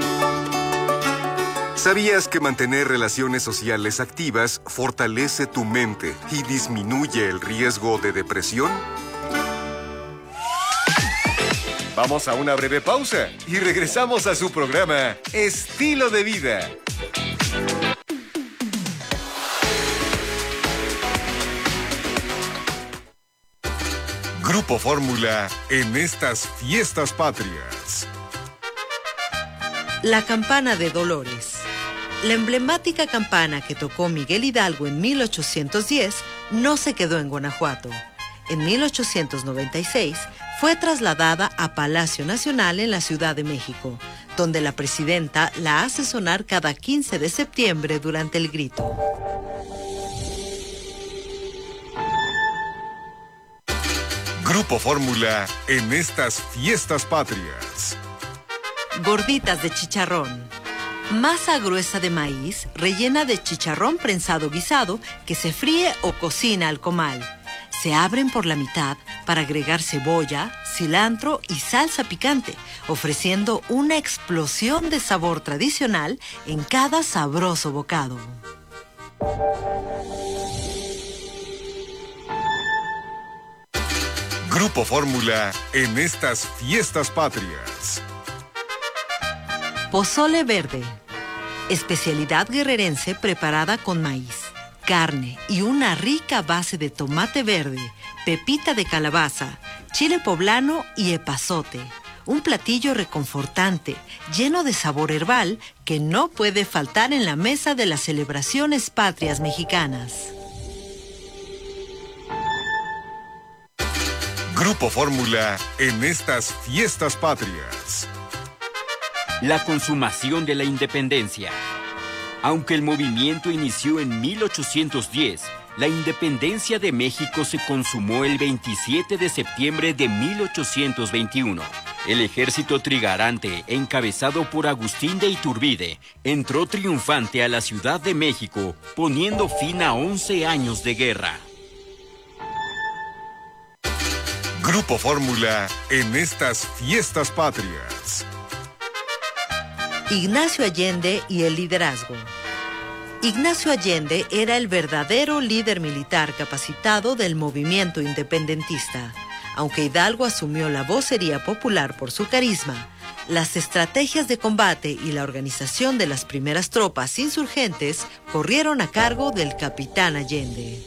Speaker 4: ¿Sabías que mantener relaciones sociales activas fortalece tu mente y disminuye el riesgo de depresión? Vamos a una breve pausa y regresamos a su programa Estilo de Vida. Grupo Fórmula en estas fiestas patrias.
Speaker 5: La campana de Dolores. La emblemática campana que tocó Miguel Hidalgo en 1810 no se quedó en Guanajuato. En 1896 fue trasladada a Palacio Nacional en la Ciudad de México, donde la presidenta la hace sonar cada 15 de septiembre durante el grito.
Speaker 4: Grupo Fórmula en estas fiestas patrias.
Speaker 5: Gorditas de chicharrón. Masa gruesa de maíz rellena de chicharrón prensado guisado que se fríe o cocina al comal. Se abren por la mitad para agregar cebolla, cilantro y salsa picante, ofreciendo una explosión de sabor tradicional en cada sabroso bocado.
Speaker 4: Grupo Fórmula en estas fiestas patrias.
Speaker 5: Pozole verde. Especialidad guerrerense preparada con maíz, carne y una rica base de tomate verde, pepita de calabaza, chile poblano y epazote. Un platillo reconfortante, lleno de sabor herbal que no puede faltar en la mesa de las celebraciones patrias mexicanas.
Speaker 4: Grupo Fórmula en estas fiestas patrias.
Speaker 6: La consumación de la independencia. Aunque el movimiento inició en 1810, la independencia de México se consumó el 27 de septiembre de 1821. El ejército trigarante, encabezado por Agustín de Iturbide, entró triunfante a la Ciudad de México, poniendo fin a 11 años de guerra.
Speaker 4: Grupo Fórmula en estas fiestas patrias.
Speaker 5: Ignacio Allende y el liderazgo. Ignacio Allende era el verdadero líder militar capacitado del movimiento independentista. Aunque Hidalgo asumió la vocería popular por su carisma, las estrategias de combate y la organización de las primeras tropas insurgentes corrieron a cargo del capitán Allende.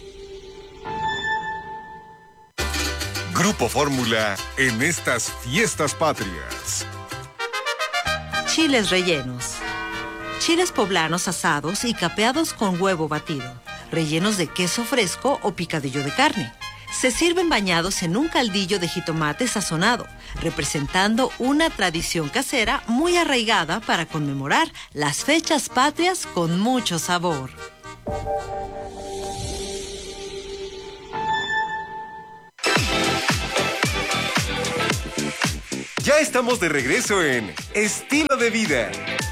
Speaker 4: Grupo Fórmula en estas fiestas patrias.
Speaker 5: Chiles rellenos. Chiles poblanos asados y capeados con huevo batido, rellenos de queso fresco o picadillo de carne. Se sirven bañados en un caldillo de jitomate sazonado, representando una tradición casera muy arraigada para conmemorar las fechas patrias con mucho sabor.
Speaker 4: Ya estamos de regreso en Estilo de Vida.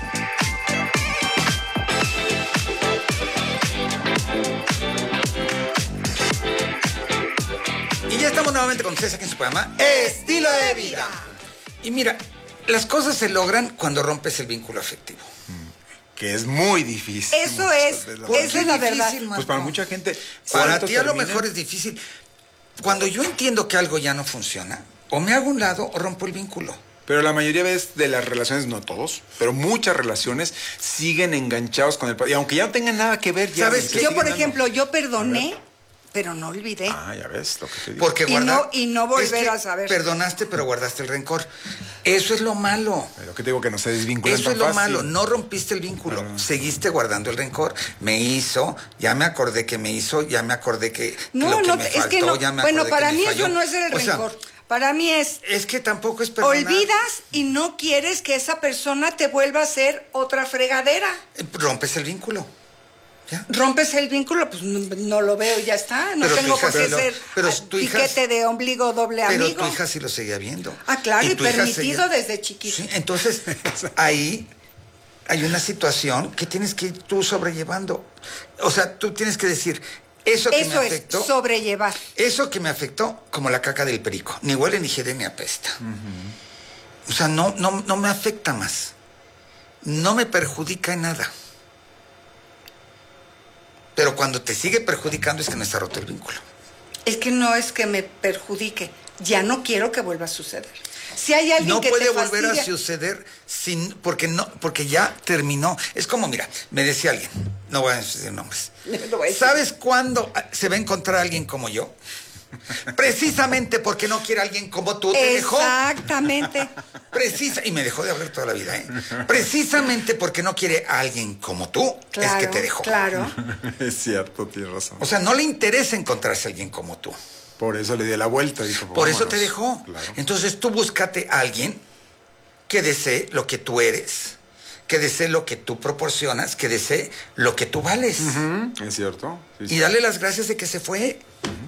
Speaker 3: Y ya estamos nuevamente con ustedes aquí en su programa Estilo de Vida. Y mira, las cosas se logran cuando rompes el vínculo afectivo.
Speaker 1: Que es muy difícil.
Speaker 2: Eso es la verdad.
Speaker 1: Pues para mucha gente.
Speaker 3: Para
Speaker 1: ¿cuánto
Speaker 3: ti a lo
Speaker 1: termina?
Speaker 3: mejor es difícil. Cuando yo entiendo que algo ya no funciona, o me hago un lado o rompo el vínculo.
Speaker 1: Pero la mayoría de las relaciones, no todos, pero muchas relaciones siguen enganchados con el... Y aunque ya no tengan nada que ver, ya...
Speaker 3: ¿Sabes qué?
Speaker 2: Yo, por ejemplo, yo perdoné, pero no olvidé.
Speaker 1: Ah, ya ves lo que te digo.
Speaker 3: Porque
Speaker 2: Y no volver a saber.
Speaker 3: Perdonaste, pero guardaste el rencor. Eso es lo malo.
Speaker 1: Lo que te digo, que no se desvinculan
Speaker 3: Eso
Speaker 1: tan
Speaker 3: es lo
Speaker 1: fácil.
Speaker 3: malo. No rompiste el vínculo. Seguiste guardando el rencor. Me hizo, ya me acordé que me hizo, ya me acordé que
Speaker 2: No,
Speaker 3: lo que
Speaker 2: no,
Speaker 3: me
Speaker 2: es
Speaker 3: faltó,
Speaker 2: que no.
Speaker 3: ya me
Speaker 2: Bueno,
Speaker 3: acordé
Speaker 2: para
Speaker 3: que me
Speaker 2: mí
Speaker 3: falló.
Speaker 2: eso no es el
Speaker 3: O sea,
Speaker 2: rencor. Para mí es...
Speaker 3: es que tampoco es perdonar.
Speaker 2: Olvidas y no quieres que esa persona te vuelva a hacer otra fregadera.
Speaker 3: Rompes el vínculo. ¿Ya?
Speaker 2: Rompes el vínculo, pues no lo veo y ya está. No
Speaker 3: Pero tu
Speaker 2: tengo
Speaker 3: hija
Speaker 2: por qué
Speaker 3: sí lo-
Speaker 2: ser
Speaker 3: pero tu hija-
Speaker 2: piquete de ombligo doble
Speaker 3: Pero
Speaker 2: amigo.
Speaker 3: tu hija sí lo seguía viendo.
Speaker 2: Ah, claro, y
Speaker 3: tu hija
Speaker 2: permitido desde chiquito.
Speaker 3: Sí, entonces ahí hay una situación que tienes que ir tú sobrellevando. O sea, tú tienes que decir, eso que
Speaker 2: Eso
Speaker 3: me
Speaker 2: es
Speaker 3: afectó,
Speaker 2: sobrellevar.
Speaker 3: eso que me afectó, como la caca del perico. Ni huele, ni jede, ni apesta. O sea, no me afecta más. No me perjudica en nada. Pero cuando te sigue perjudicando es que no está roto el vínculo.
Speaker 2: Es que no es que me perjudique. Ya no quiero que vuelva a suceder. Si hay alguien
Speaker 3: No
Speaker 2: que
Speaker 3: puede
Speaker 2: te
Speaker 3: volver a
Speaker 2: fastidia-
Speaker 3: suceder porque ya terminó. Es como, mira, me decía alguien, no voy a decir nombres.
Speaker 2: Lo voy a decir.
Speaker 3: ¿Sabes cuándo se va a encontrar alguien como yo? Precisamente porque no quiere alguien como tú, te dejó.
Speaker 2: Exactamente.
Speaker 3: Y me dejó de hablar toda la vida, ¿eh? Precisamente porque no quiere a alguien como tú,
Speaker 2: Claro,
Speaker 3: es que te dejó.
Speaker 2: Claro.
Speaker 1: Es cierto, tienes razón.
Speaker 3: O sea, no le interesa encontrarse a alguien como tú.
Speaker 1: Por eso le di la vuelta. Dijo,
Speaker 3: Por eso
Speaker 1: vámonos.
Speaker 3: te dejó.
Speaker 1: Claro.
Speaker 3: Entonces tú búscate a alguien que desee lo que tú eres, que desee lo que tú proporcionas, que desee lo que tú vales.
Speaker 1: Es cierto. Sí,
Speaker 3: Y dale las gracias de que se fue.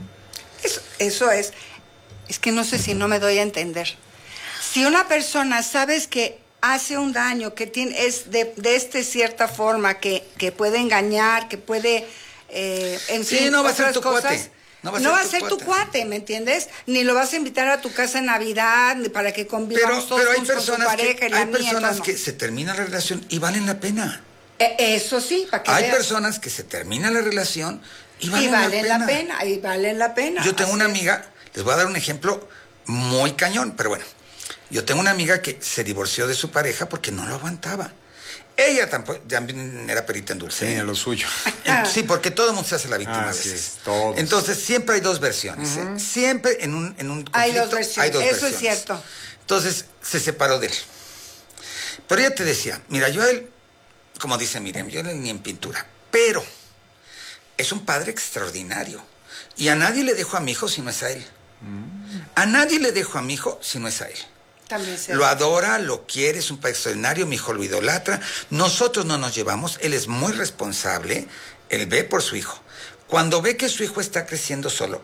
Speaker 2: Eso es. Es que no sé si no me doy a entender. Si una persona sabes que hace un daño, que es de cierta forma, que puede engañar, que puede, en
Speaker 3: Sí,
Speaker 2: fin,
Speaker 3: no va a ser
Speaker 2: otras
Speaker 3: tu
Speaker 2: cosas,
Speaker 3: cuate.
Speaker 2: No va a ser tu cuate, ¿me entiendes? Ni lo vas a invitar a tu casa en Navidad, ni para que convivamos todos
Speaker 3: Pero hay
Speaker 2: juntos con su
Speaker 3: personas,
Speaker 2: pareja y la
Speaker 3: hay
Speaker 2: mía,
Speaker 3: personas
Speaker 2: no.
Speaker 3: que se termina la relación y valen la pena.
Speaker 2: Eso sí, para que
Speaker 3: Hay
Speaker 2: veas.
Speaker 3: personas que se termina la relación y valen,
Speaker 2: Y valen la pena.
Speaker 3: Yo tengo
Speaker 2: Así
Speaker 3: una
Speaker 2: es.
Speaker 3: amiga, les voy a dar un ejemplo muy cañón, pero bueno. Yo tengo una amiga que se divorció de su pareja porque no lo aguantaba. Ella tampoco, también era perita en dulce.
Speaker 1: Tenía lo suyo.
Speaker 3: Sí, porque todo el mundo se hace la víctima a
Speaker 1: Así
Speaker 3: veces.
Speaker 1: es, todos.
Speaker 3: Entonces, siempre hay dos versiones. ¿Eh? Siempre en un
Speaker 2: Hay
Speaker 3: conflicto
Speaker 2: dos versiones, eso
Speaker 3: versiones.
Speaker 2: es cierto.
Speaker 3: Entonces, se separó de él. Pero ella te decía, mira, yo a él, como dice Miriam, yo a él ni en pintura, pero es un padre extraordinario. Y a nadie le dejo a mi hijo si no es a él. A nadie le dejo a mi hijo si no es a él.
Speaker 2: También sé.
Speaker 3: Lo adora, lo quiere, es un padre extraordinario, mi hijo lo idolatra. Nosotros no nos llevamos, él es muy responsable, él ve por su hijo. Cuando ve que su hijo está creciendo solo,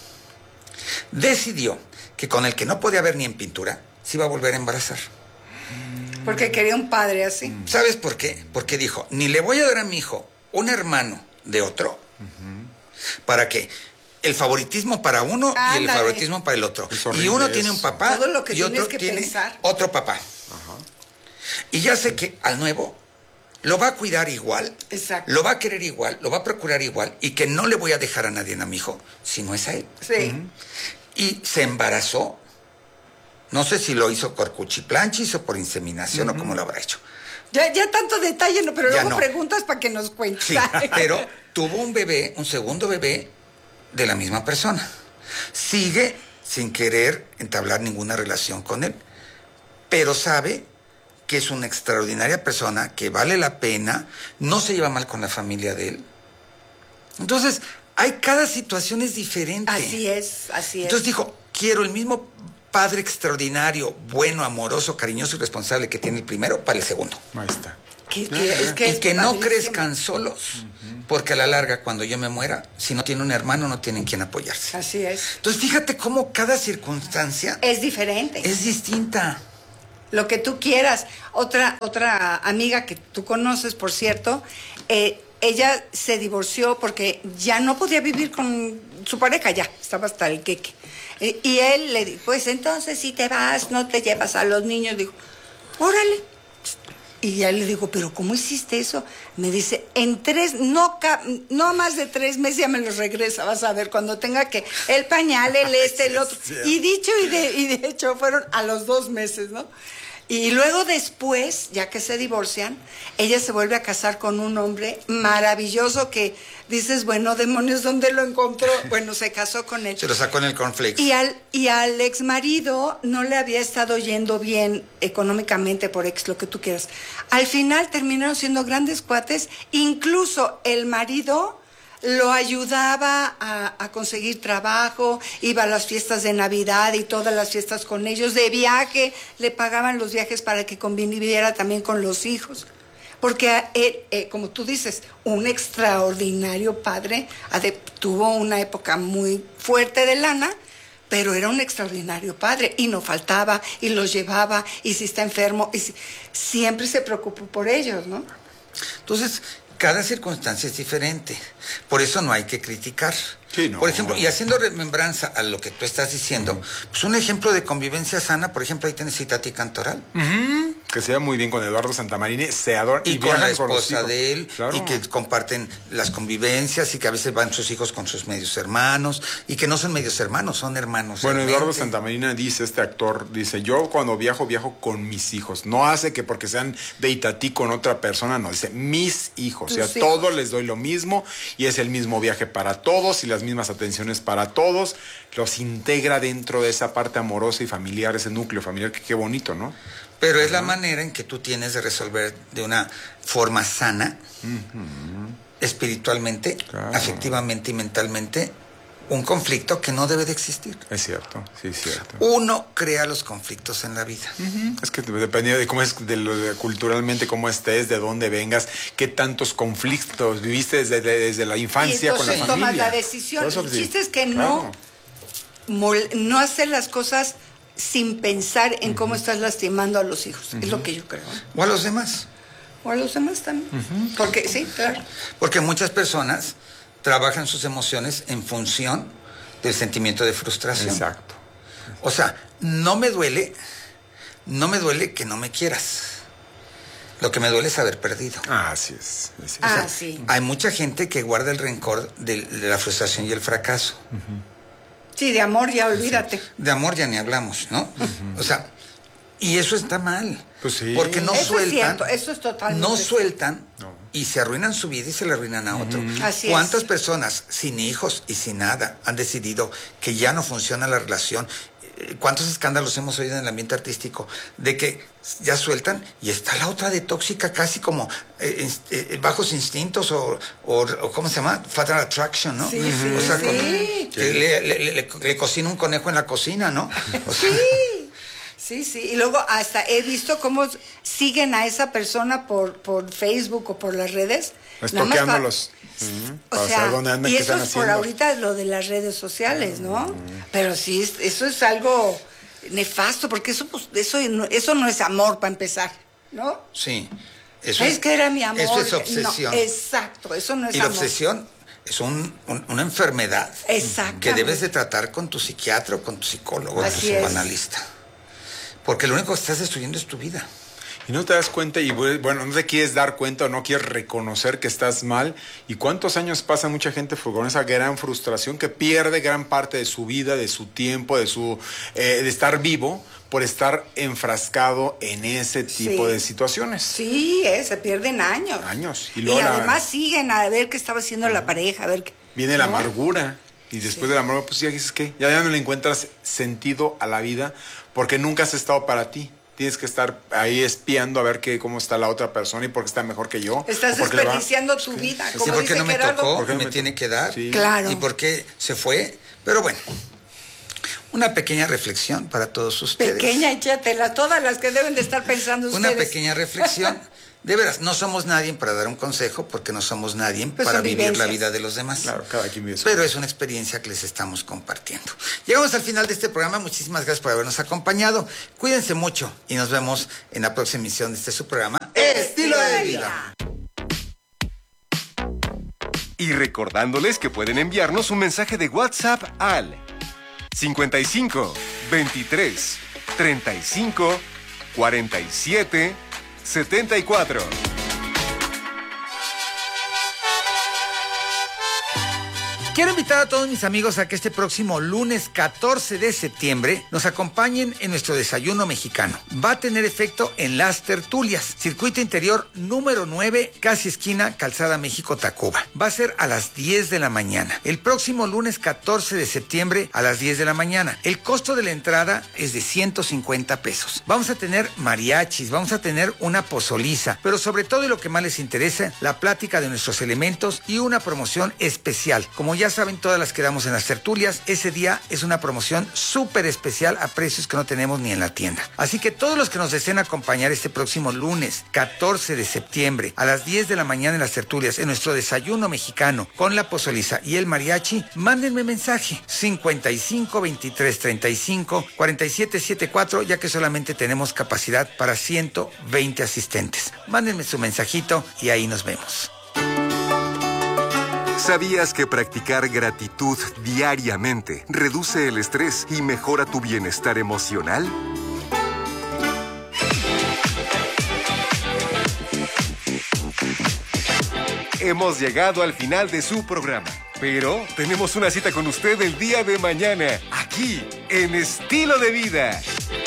Speaker 3: decidió que con el que no podía ver ni en pintura, se iba a volver a embarazar.
Speaker 2: Porque quería un padre así.
Speaker 3: ¿Sabes por qué? Porque dijo, ni le voy a dar a mi hijo un hermano de otro, para que el favoritismo para uno y el
Speaker 2: Ándale.
Speaker 3: favoritismo para el otro.
Speaker 1: Es
Speaker 3: Y
Speaker 1: horrible
Speaker 3: uno
Speaker 1: eso.
Speaker 3: tiene un papá
Speaker 2: Todo lo que
Speaker 3: y otro
Speaker 2: tienes que
Speaker 3: tiene
Speaker 2: pensar.
Speaker 3: otro papá. Y ya sé que al nuevo lo va a cuidar igual,
Speaker 2: Exacto.
Speaker 3: lo va a querer igual, lo va a procurar igual y que no le voy a dejar a nadie a mi hijo si no es a él.
Speaker 2: Sí.
Speaker 3: Y se embarazó. No sé si lo hizo por cuchiplanchis o por inseminación o cómo lo habrá hecho.
Speaker 2: Ya tanto detalle, no, pero
Speaker 3: Ya
Speaker 2: luego
Speaker 3: no.
Speaker 2: preguntas para que nos cuentes.
Speaker 3: Sí, pero tuvo un bebé, un segundo bebé de la misma persona. Sigue sin querer entablar ninguna relación con él, pero sabe que es una extraordinaria persona, que vale la pena, no se lleva mal con la familia de él. Entonces, cada situación es diferente.
Speaker 2: Así es.
Speaker 3: Entonces dijo, quiero el mismo padre extraordinario, bueno, amoroso, cariñoso y responsable que tiene el primero para el segundo.
Speaker 1: Ahí está.
Speaker 2: Y
Speaker 3: Y que no crezcan solos, porque a la larga, cuando yo me muera, si no tiene un hermano, no tienen quien apoyarse.
Speaker 2: Así es.
Speaker 3: Entonces, fíjate cómo cada circunstancia
Speaker 2: Es diferente.
Speaker 3: es distinta.
Speaker 2: Lo que tú quieras. Otra amiga que tú conoces, por cierto, ella se divorció porque ya no podía vivir con su pareja, ya estaba hasta el queque. Y él le dijo, pues entonces si te vas, no te llevas a los niños. Dijo, órale. Y ya le digo, pero ¿cómo hiciste eso? Me dice, en 3, no más de 3 meses ya me los regresa, vas a ver, cuando tenga que, el pañal, el otro. Y dicho y de hecho fueron a los 2 meses, ¿no? Y luego después, ya que se divorcian, ella se vuelve a casar con un hombre maravilloso que dices, bueno, demonios, ¿dónde lo encontró? Bueno, se casó con él.
Speaker 3: Se lo sacó en el cornflakes.
Speaker 2: Y al ex marido no le había estado yendo bien económicamente por lo que tú quieras. Al final terminaron siendo grandes cuates, incluso el marido lo ayudaba a conseguir trabajo, iba a las fiestas de Navidad y todas las fiestas con ellos, de viaje, le pagaban los viajes para que conviviera también con los hijos. Porque él, como tú dices, un extraordinario padre, tuvo una época muy fuerte de lana, pero era un extraordinario padre y no faltaba y los llevaba y si está enfermo, siempre se preocupó por ellos, ¿no?
Speaker 3: Entonces, cada circunstancia es diferente. Por eso no hay que criticar.
Speaker 1: Sí, no.
Speaker 3: Por ejemplo, y haciendo remembranza a lo que tú estás diciendo, pues un ejemplo de convivencia sana, por ejemplo, ahí tienes Itatí Cantoral.
Speaker 1: Que se va muy bien con Eduardo Santamarine, se adoran
Speaker 3: Y con la
Speaker 1: viajan los
Speaker 3: esposa
Speaker 1: hijos.
Speaker 3: de él,
Speaker 1: Claro.
Speaker 3: y que comparten las convivencias, y que a veces van sus hijos con sus medios hermanos, y que no son medios hermanos, son hermanos.
Speaker 1: Bueno,
Speaker 3: realmente.
Speaker 1: Eduardo Santamarina dice, este actor, dice, yo cuando viajo con mis hijos. No hace que porque sean de Itatí con otra persona, no, dice, mis hijos. O sea,
Speaker 2: Tus hijos.
Speaker 1: todos les doy lo mismo, y es el mismo viaje para todos, y las mismas atenciones para todos. Los integra dentro de esa parte amorosa y familiar, ese núcleo familiar, que qué bonito, ¿no?
Speaker 3: Pero es la manera en que tú tienes de resolver de una forma sana, espiritualmente,
Speaker 1: Claro.
Speaker 3: afectivamente y mentalmente, un conflicto que no debe de existir.
Speaker 1: Es cierto, sí, es cierto.
Speaker 3: Uno crea los conflictos en la vida.
Speaker 1: Es que depende de cómo es, culturalmente, cómo estés, de dónde vengas, qué tantos conflictos viviste desde la infancia
Speaker 2: y
Speaker 1: con la
Speaker 2: entonces
Speaker 1: familia.
Speaker 2: tomas la decisión.
Speaker 1: Por eso,
Speaker 2: El
Speaker 1: sí,
Speaker 2: chiste es que
Speaker 1: claro.
Speaker 2: no hacer las cosas sin pensar en cómo estás lastimando a los hijos. Es lo que yo creo.
Speaker 3: O a los demás.
Speaker 2: O a los demás también. Porque, sí, claro.
Speaker 3: Porque muchas personas trabajan sus emociones en función del sentimiento de frustración.
Speaker 1: Exacto.
Speaker 3: O sea, no me duele que no me quieras. Lo que me duele es haber perdido.
Speaker 1: Así es. Así es.
Speaker 2: Ah, sí.
Speaker 3: Hay mucha gente que guarda el rencor de la frustración y el fracaso.
Speaker 2: Sí, de amor ya olvídate.
Speaker 3: De amor ya ni hablamos, ¿no? O sea, y eso está mal.
Speaker 1: Pues sí.
Speaker 3: Porque no
Speaker 2: Eso es
Speaker 3: sueltan.
Speaker 2: cierto, eso es totalmente
Speaker 3: No
Speaker 2: cierto.
Speaker 3: sueltan
Speaker 1: No.
Speaker 3: y se arruinan su vida y se le arruinan a otro.
Speaker 2: Así
Speaker 3: ¿Cuántas
Speaker 2: es.
Speaker 3: personas sin hijos y sin nada han decidido que ya no funciona la relación? ¿Cuántos escándalos hemos oído en el ambiente artístico de que ya sueltan y está la otra de tóxica, casi como bajos instintos o ¿cómo se llama? Fatal Attraction, ¿no?
Speaker 2: Sí, sí,
Speaker 3: o sea,
Speaker 2: sí.
Speaker 3: que le cocina un conejo en la cocina, ¿no? O sea,
Speaker 2: Sí, sí. Y luego hasta he visto cómo siguen a esa persona por Facebook o por las redes. Nada más
Speaker 1: Estoqueándolos.
Speaker 2: O sea, y eso es por ahorita lo de las redes sociales, ¿no? Pero sí, eso es algo nefasto, porque eso no es amor para empezar, ¿no?
Speaker 3: sí. Eso
Speaker 2: Es que era mi amor.
Speaker 3: Eso es obsesión.
Speaker 2: No, exacto, eso no es
Speaker 3: Y la
Speaker 2: amor.
Speaker 3: obsesión es una enfermedad
Speaker 2: Exactamente.
Speaker 3: que debes de tratar con tu psiquiatra o con tu psicólogo o tu
Speaker 2: Así es.
Speaker 3: psicoanalista. Porque lo único que estás destruyendo es tu vida.
Speaker 1: Y no te das cuenta y bueno, no te quieres dar cuenta o no quieres reconocer que estás mal. ¿Y cuántos años pasa mucha gente con esa gran frustración que pierde gran parte de su vida, de su tiempo, de estar vivo por estar enfrascado en ese tipo de situaciones?
Speaker 2: Sí, se pierden años.
Speaker 1: Y
Speaker 2: además siguen a ver qué estaba haciendo la pareja, a ver qué...
Speaker 1: Viene la amargura. Y después de la amargura, pues ya dices que ya no le encuentras sentido a la vida porque nunca has estado para ti. Tienes que estar ahí espiando a ver cómo está la otra persona y por qué está mejor que yo.
Speaker 2: Estás desperdiciando tu vida.
Speaker 3: Sí, porque no me tocó, porque me tiene que dar.
Speaker 1: Sí.
Speaker 2: Claro.
Speaker 3: Y por qué se fue. Pero bueno, una pequeña reflexión para todos ustedes.
Speaker 2: Pequeña, échatela, todas las que deben de estar pensando ustedes.
Speaker 3: Una pequeña reflexión. De veras, no somos nadie para dar un consejo, porque no somos nadie para vivir la vida de los demás.
Speaker 1: Claro, cada quien vive.
Speaker 3: Pero es una experiencia que les estamos compartiendo. Llegamos al final de este programa. Muchísimas gracias por habernos acompañado. Cuídense mucho y nos vemos en la próxima emisión de su programa Estilo de Vida.
Speaker 4: Y recordándoles que pueden enviarnos un mensaje de WhatsApp al 55 23 35 47 74.
Speaker 3: Quiero invitar a todos mis amigos a que este próximo lunes 14 de septiembre nos acompañen en nuestro desayuno mexicano. Va a tener efecto en Las Tertulias, circuito interior número 9, casi esquina Calzada México-Tacuba. Va a ser a las 10 de la mañana. El próximo lunes 14 de septiembre a las 10 de la mañana. El costo de la entrada es de 150 pesos. Vamos a tener mariachis, vamos a tener una pozoliza, pero sobre todo y lo que más les interesa, la plática de nuestros elementos y una promoción especial. Como ya saben, todas las que damos en Las Tertulias, ese día es una promoción súper especial a precios que no tenemos ni en la tienda. Así que todos los que nos deseen acompañar este próximo lunes 14 de septiembre a las 10 de la mañana en Las Tertulias, en nuestro desayuno mexicano con la pozoliza y el mariachi, mándenme mensaje 55 23 35 47 74, ya que solamente tenemos capacidad para 120 asistentes. Mándenme su mensajito y ahí nos vemos.
Speaker 4: ¿Sabías que practicar gratitud diariamente reduce el estrés y mejora tu bienestar emocional? Hemos llegado al final de su programa, pero tenemos una cita con usted el día de mañana, aquí, en Estilo de Vida.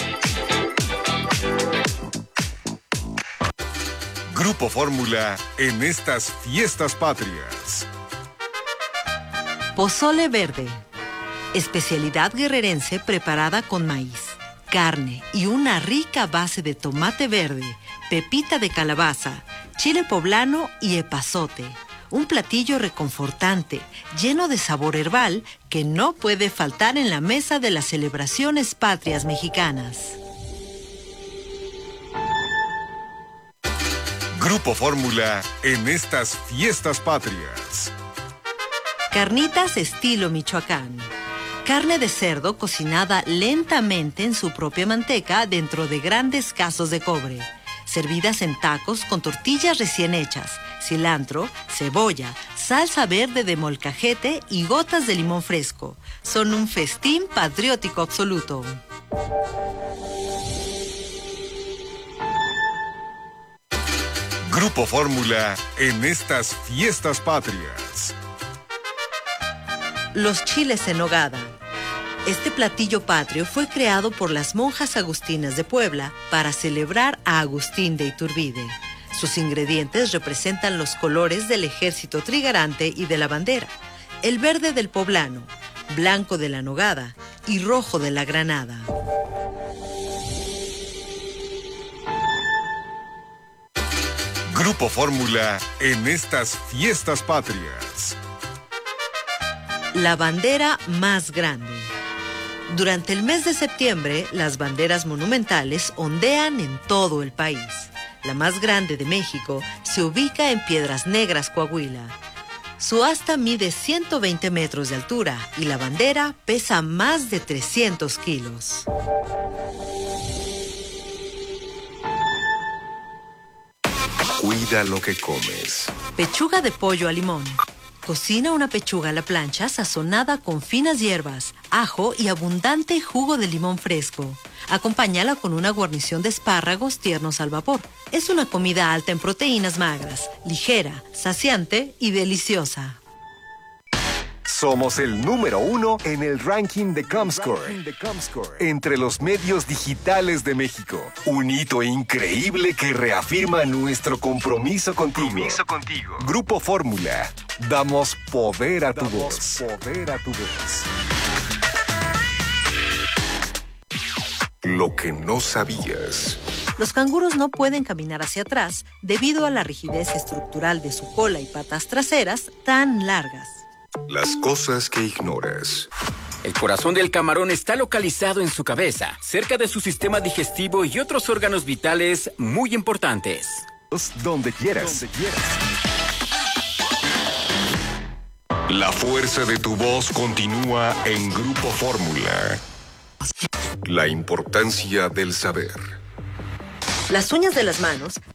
Speaker 4: Grupo Fórmula en estas fiestas patrias.
Speaker 5: Pozole verde. Especialidad guerrerense preparada con maíz, carne y una rica base de tomate verde, pepita de calabaza, chile poblano y epazote. Un platillo reconfortante, lleno de sabor herbal que no puede faltar en la mesa de las celebraciones patrias mexicanas.
Speaker 4: Grupo Fórmula en estas fiestas patrias.
Speaker 5: Carnitas estilo Michoacán. Carne de cerdo cocinada lentamente en su propia manteca dentro de grandes casos de cobre. Servidas en tacos con tortillas recién hechas, cilantro, cebolla, salsa verde de molcajete y gotas de limón fresco. Son un festín patriótico absoluto.
Speaker 4: Grupo Fórmula en estas fiestas patrias.
Speaker 5: Los chiles en nogada. Este platillo patrio fue creado por las monjas agustinas de Puebla para celebrar a Agustín de Iturbide. Sus ingredientes representan los colores del ejército trigarante y de la bandera: el verde del poblano, blanco de la nogada y rojo de la granada.
Speaker 4: Grupo Fórmula en estas fiestas patrias.
Speaker 5: La bandera más grande. Durante el mes de septiembre, las banderas monumentales ondean en todo el país. La más grande de México se ubica en Piedras Negras, Coahuila. Su asta mide 120 metros de altura y la bandera pesa más de 300 kilos.
Speaker 4: Cuida lo que comes.
Speaker 5: Pechuga de pollo a limón. Cocina una pechuga a la plancha sazonada con finas hierbas, ajo y abundante jugo de limón fresco. Acompáñala con una guarnición de espárragos tiernos al vapor. Es una comida alta en proteínas magras, ligera, saciante y deliciosa.
Speaker 4: Somos el número 1 en el ranking de Comscore entre los medios digitales de México. Un hito increíble que reafirma nuestro compromiso contigo. Grupo Fórmula. Damos poder a tu voz. Lo que no sabías.
Speaker 5: Los canguros no pueden caminar hacia atrás debido a la rigidez estructural de su cola y patas traseras tan largas.
Speaker 4: Las cosas que ignoras.
Speaker 6: El corazón del camarón está localizado en su cabeza, cerca de su sistema digestivo y otros órganos vitales muy importantes.
Speaker 4: Donde quieras. La fuerza de tu voz continúa en Grupo Fórmula. La importancia del saber.
Speaker 5: Las uñas de las manos